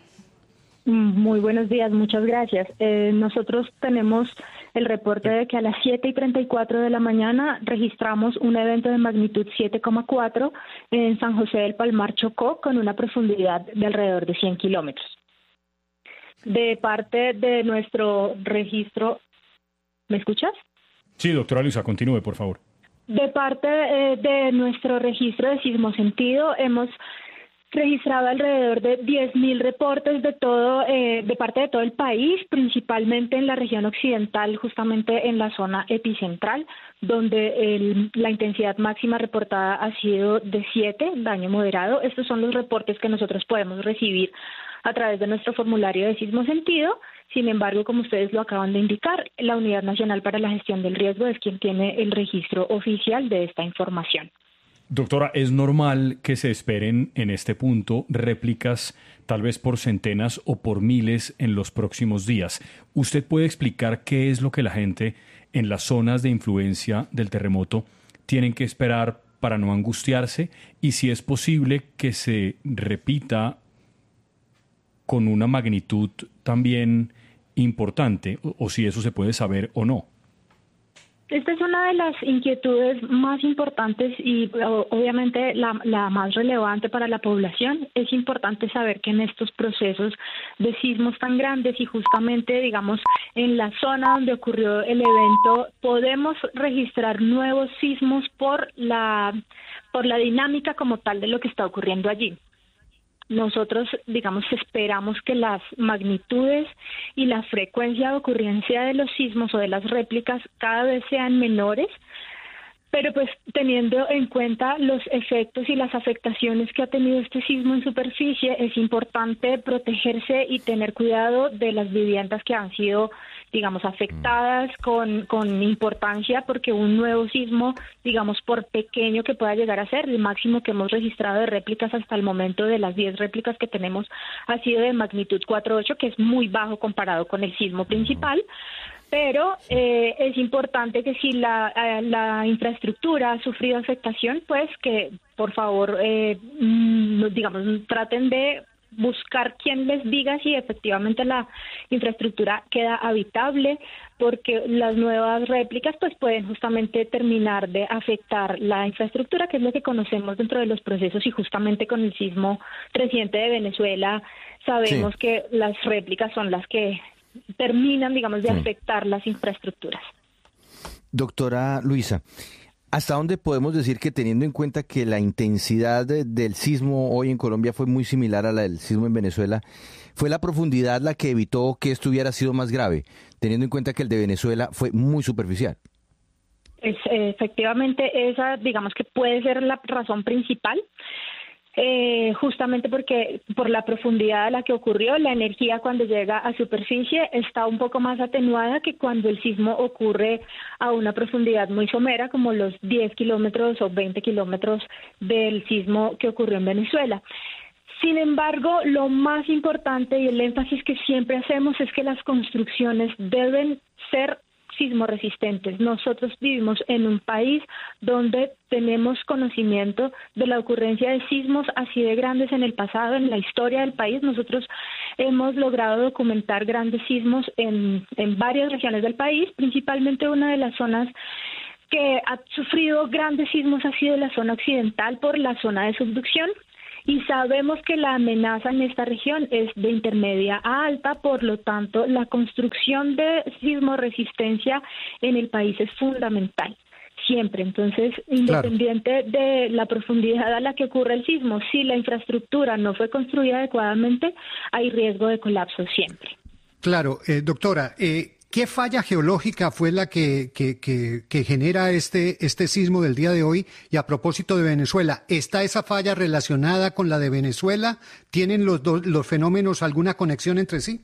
Muy buenos días, muchas gracias. Eh, nosotros tenemos el reporte de que a las siete y treinta y cuatro de la mañana registramos un evento de magnitud siete coma cuatro en San José del Palmar, Chocó, con una profundidad de alrededor de cien kilómetros. De parte de nuestro registro, ¿me escuchas? Sí, doctora Luisa, continúe, por favor. De parte eh, de nuestro registro de sismosentido, hemos registrado alrededor de diez mil reportes de todo, eh, de parte de todo el país, principalmente en la región occidental, justamente en la zona epicentral, donde el, la intensidad máxima reportada ha sido de siete, daño moderado. Estos son los reportes que nosotros podemos recibir a través de nuestro formulario de sismosentido. Sin embargo, como ustedes lo acaban de indicar, la Unidad Nacional para la Gestión del Riesgo es quien tiene el registro oficial de esta información. Doctora, ¿es normal que se esperen en este punto réplicas tal vez por centenas o por miles en los próximos días? ¿Usted puede explicar qué es lo que la gente en las zonas de influencia del terremoto tienen que esperar para no angustiarse y si es posible que se repita con una magnitud también importante, o, o si eso se puede saber o no? Esta es una de las inquietudes más importantes y obviamente la, la más relevante para la población. Es importante saber que en estos procesos de sismos tan grandes y justamente, digamos, en la zona donde ocurrió el evento, podemos registrar nuevos sismos por la, por la dinámica como tal de lo que está ocurriendo allí. Nosotros, digamos, esperamos que las magnitudes y la frecuencia de ocurrencia de los sismos o de las réplicas cada vez sean menores, pero pues teniendo en cuenta los efectos y las afectaciones que ha tenido este sismo en superficie, es importante protegerse y tener cuidado de las viviendas que han sido, digamos, afectadas con, con importancia, porque un nuevo sismo, digamos, por pequeño que pueda llegar a ser, el máximo que hemos registrado de réplicas hasta el momento de las diez réplicas que tenemos ha sido de magnitud cuatro punto ocho, que es muy bajo comparado con el sismo principal. Pero eh, es importante que si la, eh, la infraestructura ha sufrido afectación, pues que por favor, eh, mm, digamos, traten de buscar quien les diga si efectivamente la infraestructura queda habitable, porque las nuevas réplicas pues pueden justamente terminar de afectar la infraestructura, que es lo que conocemos dentro de los procesos, y justamente con el sismo reciente de Venezuela sabemos sí. que las réplicas son las que terminan, digamos, de sí. afectar las infraestructuras. Doctora Luisa, ¿Hasta dónde podemos decir que, teniendo en cuenta que la intensidad de, del sismo hoy en Colombia fue muy similar a la del sismo en Venezuela, fue la profundidad la que evitó que esto hubiera sido más grave, teniendo en cuenta que el de Venezuela fue muy superficial? Es, efectivamente, esa digamos que puede ser la razón principal. Eh, justamente porque por la profundidad a la que ocurrió, la energía cuando llega a superficie está un poco más atenuada que cuando el sismo ocurre a una profundidad muy somera, como los diez kilómetros o veinte kilómetros del sismo que ocurrió en Venezuela. Sin embargo, lo más importante y el énfasis que siempre hacemos es que las construcciones deben ser sismoresistentes. Nosotros vivimos en un país donde tenemos conocimiento de la ocurrencia de sismos así de grandes en el pasado, en la historia del país. Nosotros hemos logrado documentar grandes sismos en, en varias regiones del país, principalmente una de las zonas que ha sufrido grandes sismos ha sido la zona occidental por la zona de subducción. Y sabemos que la amenaza en esta región es de intermedia a alta, por lo tanto, la construcción de sismoresistencia en el país es fundamental, siempre. Entonces, independiente claro. de la profundidad a la que ocurre el sismo, si la infraestructura no fue construida adecuadamente, hay riesgo de colapso siempre. Claro, eh, doctora, eh, ¿qué falla geológica fue la que, que, que, que genera este, este sismo del día de hoy? Y a propósito de Venezuela, ¿está esa falla relacionada con la de Venezuela? ¿Tienen los, dos, los fenómenos alguna conexión entre sí?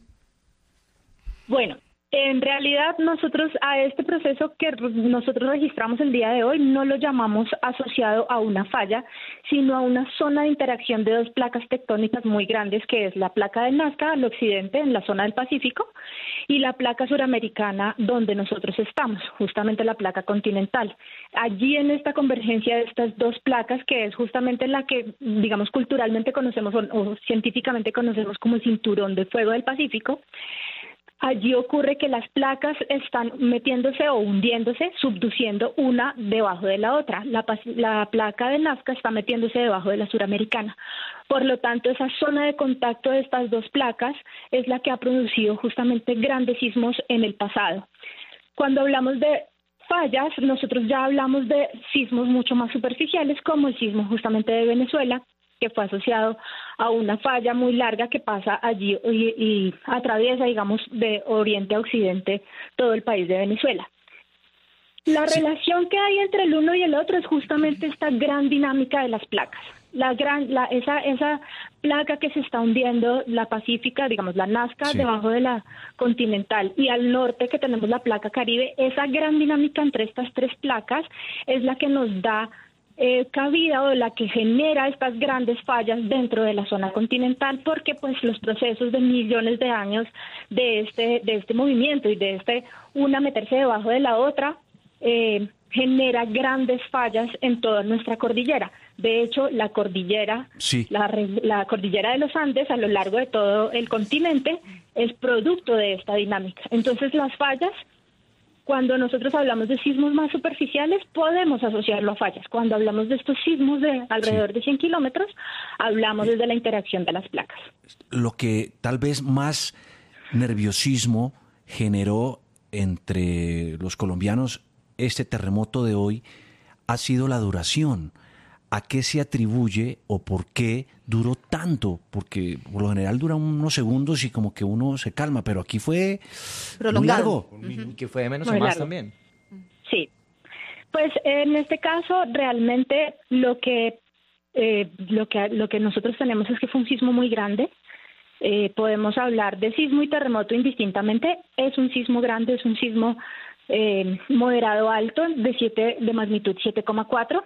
Bueno, en realidad nosotros a este proceso que nosotros registramos el día de hoy no lo llamamos asociado a una falla, sino a una zona de interacción de dos placas tectónicas muy grandes, que es la placa de Nazca al occidente, en la zona del Pacífico, y la placa suramericana donde nosotros estamos, justamente la placa continental. Allí en esta convergencia de estas dos placas, que es justamente la que, digamos, culturalmente conocemos o, o científicamente conocemos como el cinturón de fuego del Pacífico, allí ocurre que las placas están metiéndose o hundiéndose, subduciendo una debajo de la otra. La, la placa de Nazca está metiéndose debajo de la suramericana. Por lo tanto, esa zona de contacto de estas dos placas es la que ha producido justamente grandes sismos en el pasado. Cuando hablamos de fallas, nosotros ya hablamos de sismos mucho más superficiales, como el sismo justamente de Venezuela, que fue asociado a una falla muy larga que pasa allí y, y atraviesa, digamos, de oriente a occidente todo el país de Venezuela. La sí. relación que hay entre el uno y el otro es justamente esta gran dinámica de las placas. La gran, la, esa, esa placa que se está hundiendo, la pacífica, digamos, la Nazca, sí. debajo de la continental, y al norte que tenemos la placa Caribe, esa gran dinámica entre estas tres placas es la que nos da Eh, cabida o la que genera estas grandes fallas dentro de la zona continental, porque pues los procesos de millones de años de este de este movimiento y de este una meterse debajo de la otra eh, genera grandes fallas en toda nuestra cordillera. De hecho, la cordillera sí. la, la cordillera de los Andes a lo largo de todo el continente es producto de esta dinámica. Entonces, las fallas, cuando nosotros hablamos de sismos más superficiales, podemos asociarlo a fallas. Cuando hablamos de estos sismos de alrededor sí. de cien kilómetros, hablamos desde la interacción de las placas. Lo que tal vez más nerviosismo generó entre los colombianos este terremoto de hoy ha sido la duración. ¿A qué se atribuye o por qué duró tanto? Porque por lo general dura unos segundos y como que uno se calma, pero aquí fue prolongado. Muy largo. Uh-huh. Que fue de menos muy o más largo. también. Sí. Pues en este caso realmente lo que eh, lo que lo que nosotros tenemos es que fue un sismo muy grande. Eh, podemos hablar de sismo y terremoto indistintamente. Es un sismo grande, es un sismo eh, moderado alto de siete de magnitud siete coma cuatro.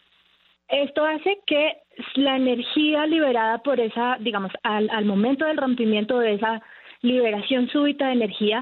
Esto hace que la energía liberada por esa, digamos, al, al momento del rompimiento de esa liberación súbita de energía,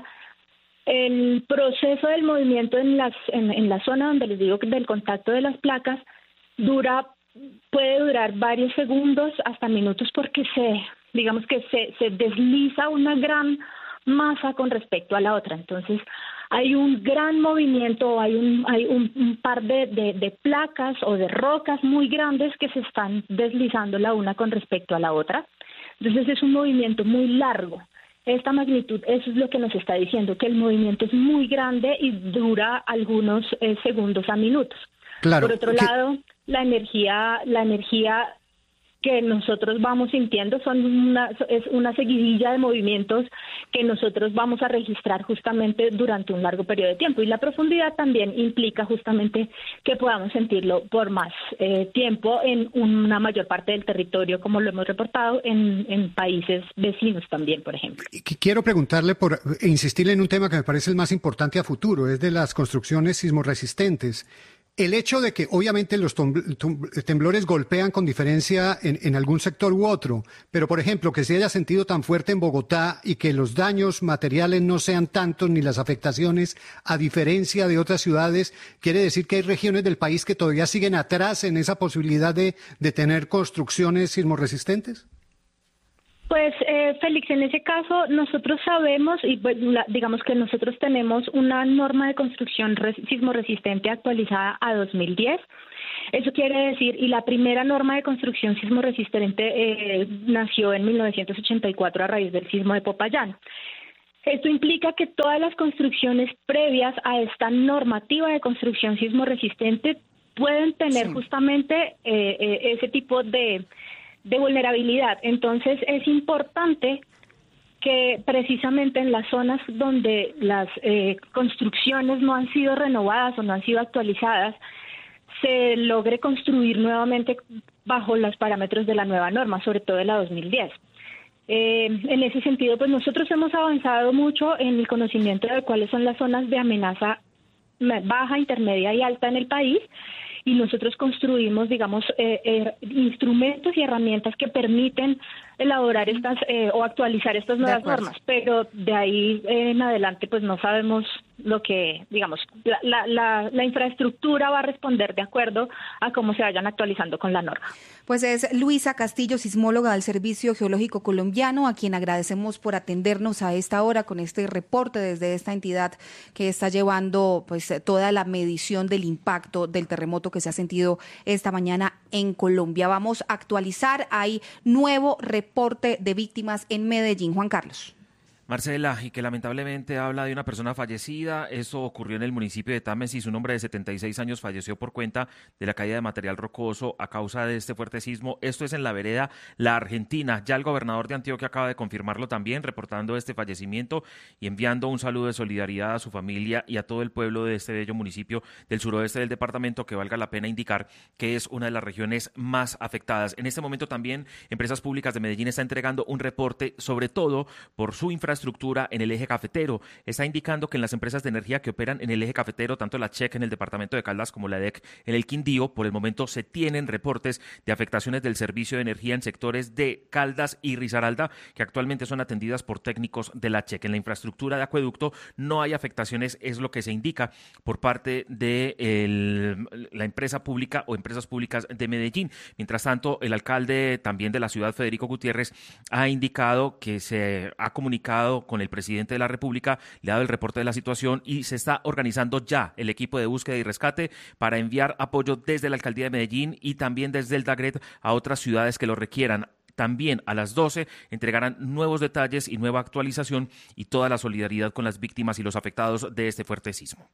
el proceso del movimiento en, las, en, en la zona donde les digo del contacto de las placas dura, puede durar varios segundos hasta minutos, porque se, digamos que se, se desliza una gran masa con respecto a la otra. Entonces, hay un gran movimiento, hay un, hay un, un par de, de, de placas o de rocas muy grandes que se están deslizando la una con respecto a la otra. Entonces es un movimiento muy largo. Esta magnitud, eso es lo que nos está diciendo, que el movimiento es muy grande y dura algunos eh, segundos a minutos. Claro. Por otro ¿Qué? lado, la energía, la energía que nosotros vamos sintiendo son una, es una seguidilla de movimientos que nosotros vamos a registrar justamente durante un largo periodo de tiempo. Y la profundidad también implica justamente que podamos sentirlo por más eh, tiempo en una mayor parte del territorio, como lo hemos reportado en, en países vecinos también, por ejemplo. Quiero preguntarle por e insistirle en un tema que me parece el más importante a futuro, es de las construcciones sismorresistentes. El hecho de que obviamente los temblores golpean con diferencia en, en algún sector u otro, pero por ejemplo que se haya sentido tan fuerte en Bogotá y que los daños materiales no sean tantos ni las afectaciones a diferencia de otras ciudades, quiere decir que hay regiones del país que todavía siguen atrás en esa posibilidad de, de tener construcciones sismorresistentes. Pues, eh, Félix, en ese caso nosotros sabemos, y pues, la, digamos que nosotros tenemos una norma de construcción res, sismorresistente actualizada a dos mil diez. Eso quiere decir, y la primera norma de construcción sismorresistente eh, nació en mil novecientos ochenta y cuatro a raíz del sismo de Popayán. Esto implica que todas las construcciones previas a esta normativa de construcción sismorresistente pueden tener sí. justamente eh, eh, ese tipo de... de vulnerabilidad. Entonces es importante que precisamente en las zonas donde las eh, construcciones no han sido renovadas o no han sido actualizadas, se logre construir nuevamente bajo los parámetros de la nueva norma, sobre todo de la dos mil diez. Eh, en ese sentido, pues nosotros hemos avanzado mucho en el conocimiento de cuáles son las zonas de amenaza baja, intermedia y alta en el país, y nosotros construimos, digamos, eh, eh, instrumentos y herramientas que permiten elaborar estas eh, o actualizar estas nuevas normas, pero de ahí en adelante pues no sabemos lo que, digamos, la, la, la, la infraestructura va a responder de acuerdo a cómo se vayan actualizando con la norma. Pues es Luisa Castillo, sismóloga del Servicio Geológico Colombiano, a quien agradecemos por atendernos a esta hora con este reporte desde esta entidad que está llevando pues toda la medición del impacto del terremoto que se ha sentido esta mañana en Colombia. Vamos a actualizar, hay nuevo reporte de víctimas en Medellín. Juan Carlos. Marcela, y que lamentablemente habla de una persona fallecida. Eso ocurrió en el municipio de Támesis. Un hombre de setenta y seis años falleció por cuenta de la caída de material rocoso a causa de este fuerte sismo. Esto es en la vereda La Argentina. Ya el gobernador de Antioquia acaba de confirmarlo también, reportando este fallecimiento y enviando un saludo de solidaridad a su familia y a todo el pueblo de este bello municipio del suroeste del departamento, que valga la pena indicar que es una de las regiones más afectadas. En este momento también Empresas Públicas de Medellín está entregando un reporte, sobre todo por su infraestructura estructura en el eje cafetero. Está indicando que en las empresas de energía que operan en el eje cafetero, tanto la CHEC en el departamento de Caldas como la D E C en el Quindío, por el momento se tienen reportes de afectaciones del servicio de energía en sectores de Caldas y Risaralda, que actualmente son atendidas por técnicos de la CHEC. En la infraestructura de acueducto no hay afectaciones, es lo que se indica por parte de el, la empresa pública o empresas públicas de Medellín. Mientras tanto, el alcalde también de la ciudad, Federico Gutiérrez, ha indicado que se ha comunicado con el presidente de la República, le ha dado el reporte de la situación y se está organizando ya el equipo de búsqueda y rescate para enviar apoyo desde la alcaldía de Medellín y también desde el DAGRET a otras ciudades que lo requieran. También a las doce entregarán nuevos detalles y nueva actualización y toda la solidaridad con las víctimas y los afectados de este fuerte sismo.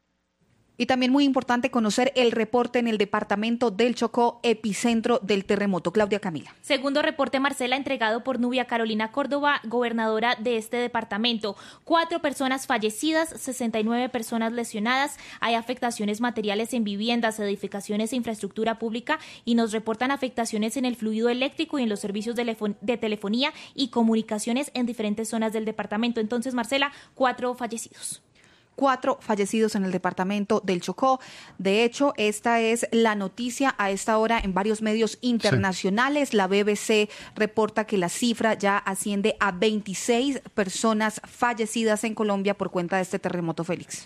Y también muy importante conocer el reporte en el departamento del Chocó, epicentro del terremoto. Claudia Camila. Segundo reporte, Marcela, entregado por Nubia Carolina Córdoba, gobernadora de este departamento. Cuatro personas fallecidas, sesenta y nueve personas lesionadas. Hay afectaciones materiales en viviendas, edificaciones e infraestructura pública y nos reportan afectaciones en el fluido eléctrico y en los servicios de, de telefonía y comunicaciones en diferentes zonas del departamento. Entonces, Marcela, cuatro fallecidos. Cuatro fallecidos en el departamento del Chocó. De hecho, esta es la noticia a esta hora en varios medios internacionales. Sí. La B B C reporta que la cifra ya asciende a veintiséis personas fallecidas en Colombia por cuenta de este terremoto, Félix.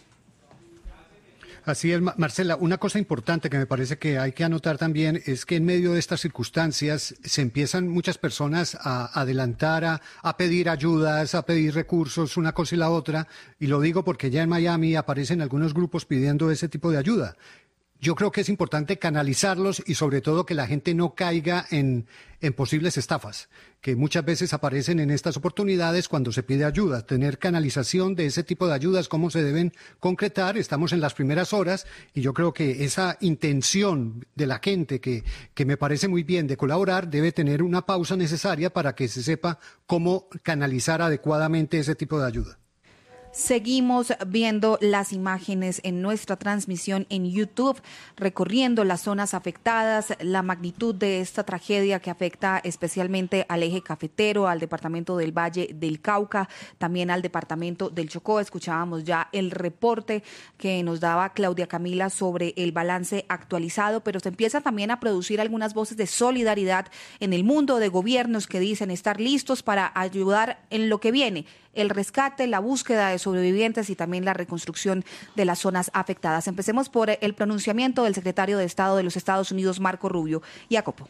Así es, Marcela. Una cosa importante que me parece que hay que anotar también es que en medio de estas circunstancias se empiezan muchas personas a adelantar, a, a pedir ayudas, a pedir recursos, una cosa y la otra. Y lo digo porque ya en Miami aparecen algunos grupos pidiendo ese tipo de ayuda. yo creo que es importante canalizarlos y sobre todo que la gente no caiga en, en posibles estafas, que muchas veces aparecen en estas oportunidades cuando se pide ayuda. Tener canalización de ese tipo de ayudas, cómo se deben concretar. Estamos en las primeras horas y yo creo que esa intención de la gente, que, que me parece muy bien, de colaborar, debe tener una pausa necesaria para que se sepa cómo canalizar adecuadamente ese tipo de ayuda. Seguimos viendo las imágenes en nuestra transmisión en YouTube, recorriendo las zonas afectadas, la magnitud de esta tragedia que afecta especialmente al eje cafetero, al departamento del Valle del Cauca, también al departamento del Chocó. Escuchábamos ya el reporte que nos daba Claudia Camila sobre el balance actualizado, pero se empieza también a producir algunas voces de solidaridad en el mundo, de gobiernos que dicen estar listos para ayudar en lo que viene: el rescate, la búsqueda de sobrevivientes y también la reconstrucción de las zonas afectadas. Empecemos por el pronunciamiento del secretario de Estado de los Estados Unidos, Marco Rubio. Jacopo.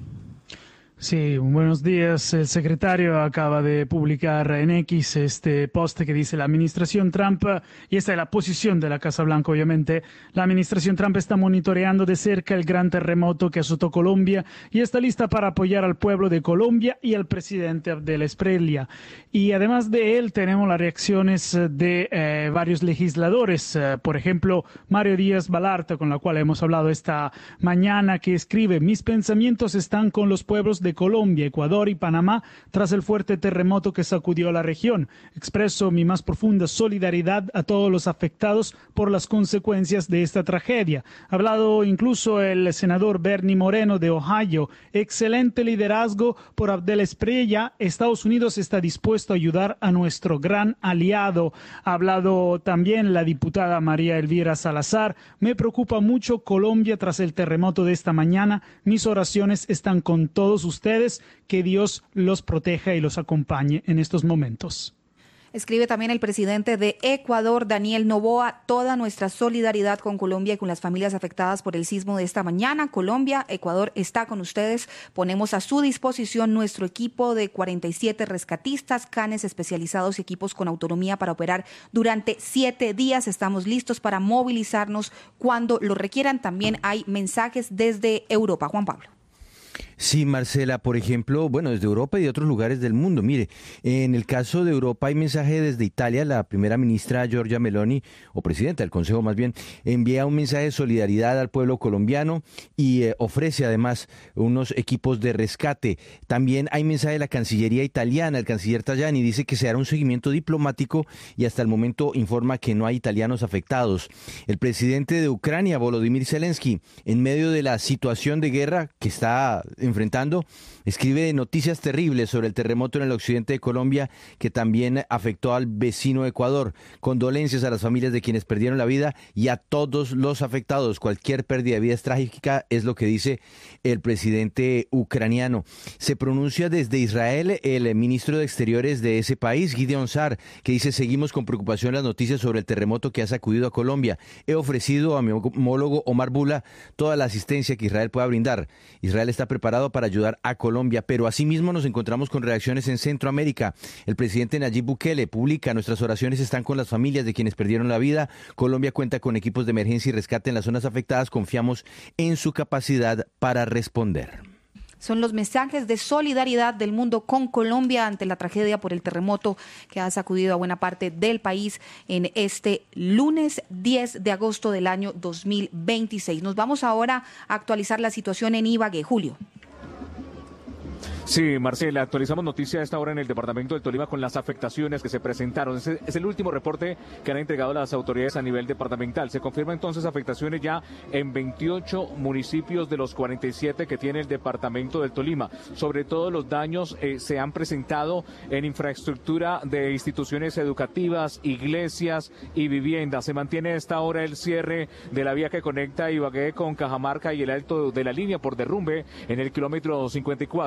Sí, buenos días. El secretario acaba de publicar en X este post que dice: la administración Trump, y esta es la posición de la Casa Blanca obviamente, la administración Trump está monitoreando de cerca el gran terremoto que azotó Colombia y está lista para apoyar al pueblo de Colombia y al presidente Abdel Espriella. Y además de él tenemos las reacciones de eh, varios legisladores, eh, por ejemplo Mario Díaz Balart, con la cual hemos hablado esta mañana, que escribe: mis pensamientos están con los pueblos de Colombia, Ecuador y Panamá tras el fuerte terremoto que sacudió la región. Expreso mi más profunda solidaridad a todos los afectados por las consecuencias de esta tragedia. Ha hablado incluso el senador Bernie Moreno de Ohio: excelente liderazgo por Abdel Espriella. Estados Unidos está dispuesto a ayudar a nuestro gran aliado. Ha hablado también la diputada María Elvira Salazar: me preocupa mucho Colombia tras el terremoto de esta mañana. Mis oraciones están con todos ustedes. Que Dios los proteja y los acompañe en estos momentos. Escribe también el presidente de Ecuador, Daniel Noboa: toda nuestra solidaridad con Colombia y con las familias afectadas por el sismo de esta mañana. Colombia, Ecuador está con ustedes. Ponemos a su disposición nuestro equipo de cuarenta y siete rescatistas, canes especializados y equipos con autonomía para operar durante siete días. Estamos listos para movilizarnos cuando lo requieran. También hay mensajes desde Europa. Juan Pablo. Sí, Marcela, por ejemplo, bueno, desde Europa y de otros lugares del mundo. Mire, en el caso de Europa hay mensaje desde Italia. La primera ministra Giorgia Meloni, o presidenta del Consejo más bien, envía un mensaje de solidaridad al pueblo colombiano y eh, ofrece además unos equipos de rescate. También hay mensaje de la Cancillería italiana. El canciller Tajani dice que se hará un seguimiento diplomático y hasta el momento informa que no hay italianos afectados. El presidente de Ucrania, Volodymyr Zelensky, en medio de la situación de guerra que está enfrentando, escribe noticias terribles sobre el terremoto en el occidente de Colombia que también afectó al vecino Ecuador. Condolencias a las familias de quienes perdieron la vida y a todos los afectados. Cualquier pérdida de vida es trágica, es lo que dice el presidente ucraniano. Se pronuncia desde Israel el ministro de Exteriores de ese país, Gideon Sar, que dice: seguimos con preocupación las noticias sobre el terremoto que ha sacudido a Colombia. He ofrecido a mi homólogo Omar Bula toda la asistencia que Israel pueda brindar. Israel está preparado para ayudar a Colombia, pero asimismo nos encontramos con reacciones en Centroamérica. El presidente Nayib Bukele publica: nuestras oraciones están con las familias de quienes perdieron la vida. Colombia cuenta con equipos de emergencia y rescate en las zonas afectadas. Confiamos en su capacidad para responder. Son los mensajes de solidaridad del mundo con Colombia ante la tragedia por el terremoto que ha sacudido a buena parte del país en este lunes diez de agosto del año dos mil veintiséis. Nos vamos ahora a actualizar la situación en Ibagué. Julio. Sí, Marcela, actualizamos noticia a esta hora en el departamento del Tolima con las afectaciones que se presentaron. Es, es el último reporte que han entregado las autoridades a nivel departamental. Se confirma entonces afectaciones ya en veintiocho municipios de los cuarenta y siete que tiene el departamento del Tolima. Sobre todo los daños eh, se han presentado en infraestructura de instituciones educativas, iglesias y viviendas. Se mantiene a esta hora el cierre de la vía que conecta Ibagué con Cajamarca y el alto de la línea por derrumbe en el kilómetro cincuenta y cuatro. A la vez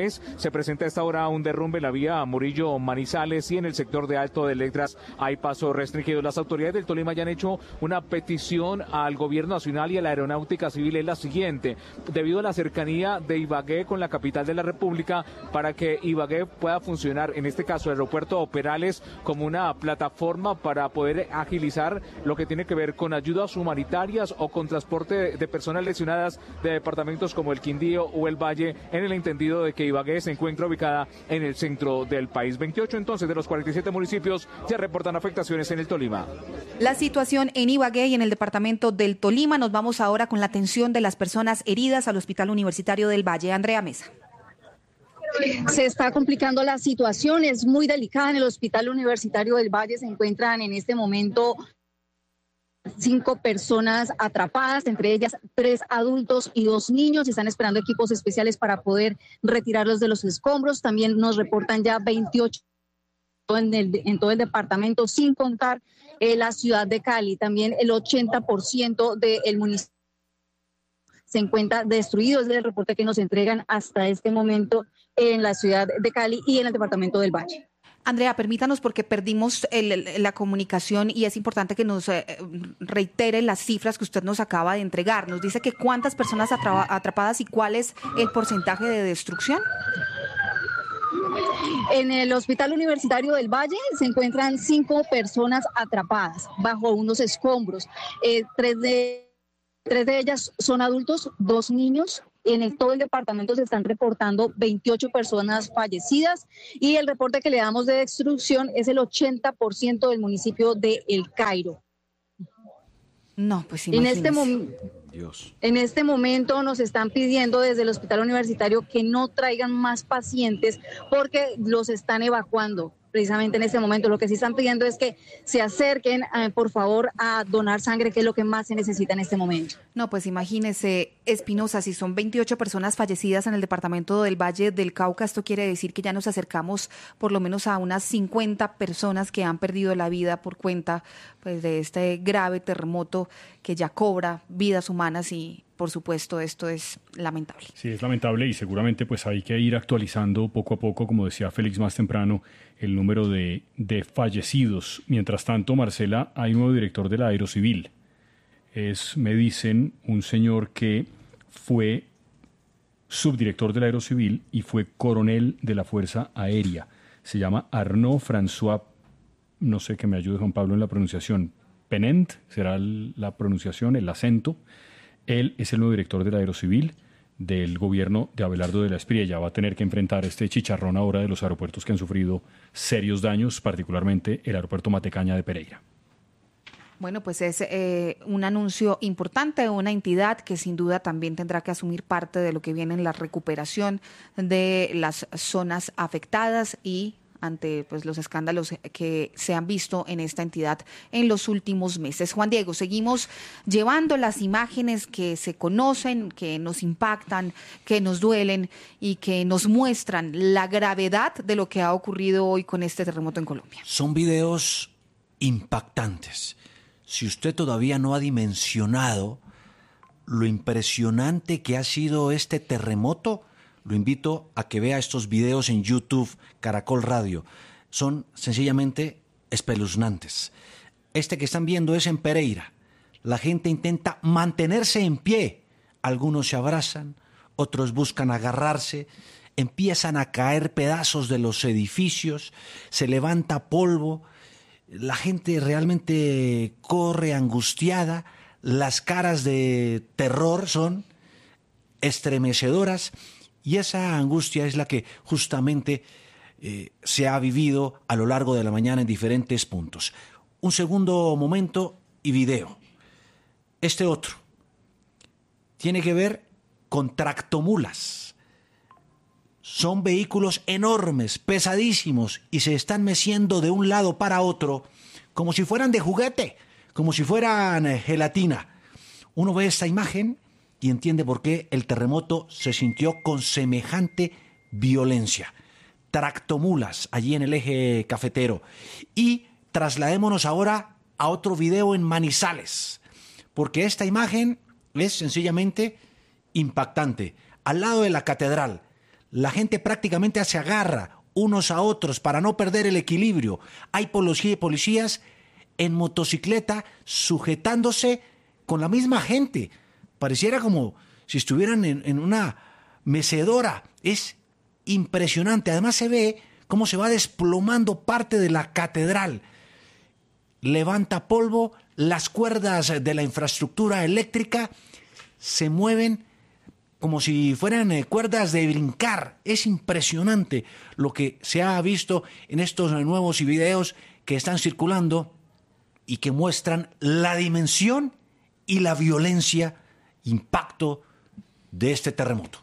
mes. Se presenta a esta hora un derrumbe en la vía Murillo-Manizales y en el sector de Alto de Letras hay paso restringido. Las autoridades del Tolima ya han hecho una petición al gobierno nacional y a la aeronáutica civil. Es la siguiente: debido a la cercanía de Ibagué con la capital de la República, para que Ibagué pueda funcionar, en este caso el aeropuerto de Perales, como una plataforma para poder agilizar lo que tiene que ver con ayudas humanitarias o con transporte de personas lesionadas de departamentos como el Quindío o el Valle, en el entendido de que Ibagué se encuentra ubicada en el centro del país. veintiocho entonces de los cuarenta y siete municipios ya reportan afectaciones en el Tolima. La situación en Ibagué y en el departamento del Tolima. Nos vamos ahora con la atención de las personas heridas al Hospital Universitario del Valle. Andrea Mesa. Se está complicando la situación, es muy delicada en el Hospital Universitario del Valle. Se encuentran en este momento cinco personas atrapadas, entre ellas tres adultos y dos niños. Están esperando equipos especiales para poder retirarlos de los escombros. También nos reportan ya veintiocho en, el, en todo el departamento, sin contar eh, la ciudad de Cali. También el ochenta por ciento del municipio se encuentra destruido. Es el reporte que nos entregan hasta este momento en la ciudad de Cali y en el departamento del Valle. Andrea, permítanos porque perdimos el, la comunicación y es importante que nos eh, reitere las cifras que usted nos acaba de entregar. Nos dice que cuántas personas atra- atrapadas y cuál es el porcentaje de destrucción. En el Hospital Universitario del Valle se encuentran cinco personas atrapadas bajo unos escombros. Eh, tres, de, tres de ellas son adultos, dos niños. En el, todo el departamento se están reportando veintiocho personas fallecidas y el reporte que le damos de destrucción es el ochenta por ciento del municipio de El Cairo. No, pues en este, mom- en este momento nos están pidiendo desde el Hospital Universitario que no traigan más pacientes porque los están evacuando. Precisamente en este momento lo que sí están pidiendo es que se acerquen, eh, por favor, a donar sangre, que es lo que más se necesita en este momento. No, pues imagínese, Espinosa, si son veintiocho personas fallecidas en el departamento del Valle del Cauca, esto quiere decir que ya nos acercamos por lo menos a unas cincuenta personas que han perdido la vida por cuenta pues, de este grave terremoto que ya cobra vidas humanas y, por supuesto, esto es lamentable. Sí, es lamentable y seguramente pues hay que ir actualizando poco a poco, como decía Félix más temprano, el número de, de fallecidos. Mientras tanto, Marcela, hay un nuevo director de la Aerocivil. Es, me dicen, un señor que fue subdirector de la Aerocivil y fue coronel de la Fuerza Aérea. Se llama Arnaud François, no sé que me ayude Juan Pablo en la pronunciación, Penent, será la pronunciación, el acento. Él es el nuevo director de la Aerocivil del gobierno de Abelardo de la Espriella. Va a tener que enfrentar este chicharrón ahora de los aeropuertos que han sufrido serios daños, particularmente el aeropuerto Matecaña de Pereira. Bueno, pues es eh, un anuncio importante de una entidad que sin duda también tendrá que asumir parte de lo que viene en la recuperación de las zonas afectadas y ante pues los escándalos que se han visto en esta entidad en los últimos meses. Juan Diego, seguimos llevando las imágenes que se conocen, que nos impactan, que nos duelen y que nos muestran la gravedad de lo que ha ocurrido hoy con este terremoto en Colombia. Son videos impactantes. Si usted todavía no ha dimensionado lo impresionante que ha sido este terremoto, lo invito a que vea estos videos en YouTube, Caracol Radio. Son sencillamente espeluznantes. Este que están viendo es en Pereira. La gente intenta mantenerse en pie. Algunos se abrazan, otros buscan agarrarse, empiezan a caer pedazos de los edificios, se levanta polvo, la gente realmente corre angustiada, las caras de terror son estremecedoras. Y esa angustia es la que justamente eh, se ha vivido a lo largo de la mañana en diferentes puntos. Un segundo momento y video. Este otro tiene que ver con tractomulas. Son vehículos enormes, pesadísimos, y se están meciendo de un lado para otro como si fueran de juguete, como si fueran eh, gelatina. Uno ve esta imagen y entiende por qué el terremoto se sintió con semejante violencia. Tractomulas allí en el eje cafetero. Y trasladémonos ahora a otro video en Manizales, porque esta imagen es sencillamente impactante. Al lado de la catedral, La gente prácticamente se agarra unos a otros para no perder el equilibrio. Hay policías en motocicleta sujetándose con la misma gente. Pareciera como si estuvieran en, en una mecedora. Es impresionante. Además se ve cómo se va desplomando parte de la catedral. Levanta polvo, las cuerdas de la infraestructura eléctrica se mueven como si fueran eh, cuerdas de brincar. Es impresionante lo que se ha visto en estos nuevos videos que están circulando y que muestran la dimensión y la violencia, impacto de este terremoto.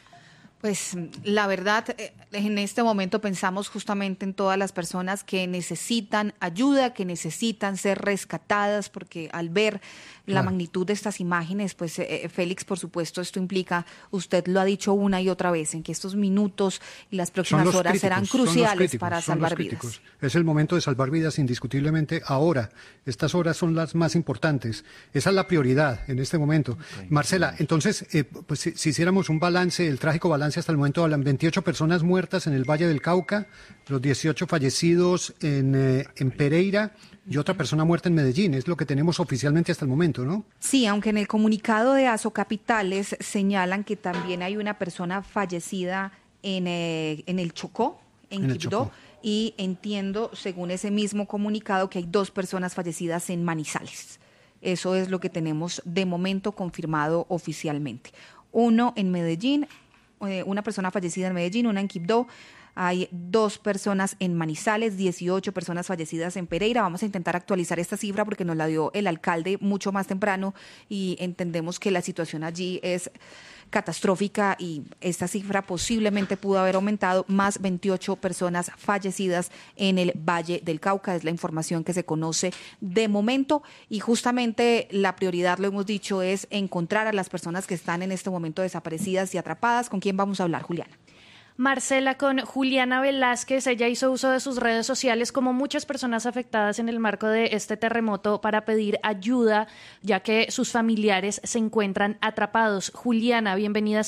Pues la verdad, en este momento pensamos justamente en todas las personas que necesitan ayuda, que necesitan ser rescatadas, porque al ver la claro. magnitud de estas imágenes, pues eh, Félix, por supuesto, esto implica, usted lo ha dicho una y otra vez, en que estos minutos y las próximas horas críticos, serán cruciales críticos, para salvar vidas. Es el momento de salvar vidas indiscutiblemente ahora. Estas horas son las más importantes. Esa es la prioridad en este momento. Okay. Marcela, entonces, eh, pues si, si hiciéramos un balance, el trágico balance hasta el momento, hablan veintiocho personas muertas en el Valle del Cauca, los dieciocho fallecidos en, eh, en Pereira y otra persona muerta en Medellín. Es lo que tenemos oficialmente hasta el momento, ¿no? Sí, aunque en el comunicado de Asocapitales señalan que también hay una persona fallecida en, eh, en el Chocó, en, en Quibdó, y entiendo, según ese mismo comunicado, que hay dos personas fallecidas en Manizales. Eso es lo que tenemos de momento confirmado oficialmente. Uno en Medellín, eh, una persona fallecida en Medellín, una en Quibdó. Hay dos personas en Manizales, dieciocho personas fallecidas en Pereira. Vamos a intentar actualizar esta cifra porque nos la dio el alcalde mucho más temprano y entendemos que la situación allí es catastrófica y esta cifra posiblemente pudo haber aumentado, más veintiocho personas fallecidas en el Valle del Cauca. Es la información que se conoce de momento y justamente la prioridad, lo hemos dicho, es encontrar a las personas que están en este momento desaparecidas y atrapadas. ¿Con quién vamos a hablar, Juliana? Marcela, con Juliana Velázquez. Ella hizo uso de sus redes sociales, como muchas personas afectadas en el marco de este terremoto, para pedir ayuda, ya que sus familiares se encuentran atrapados. Juliana, bienvenida.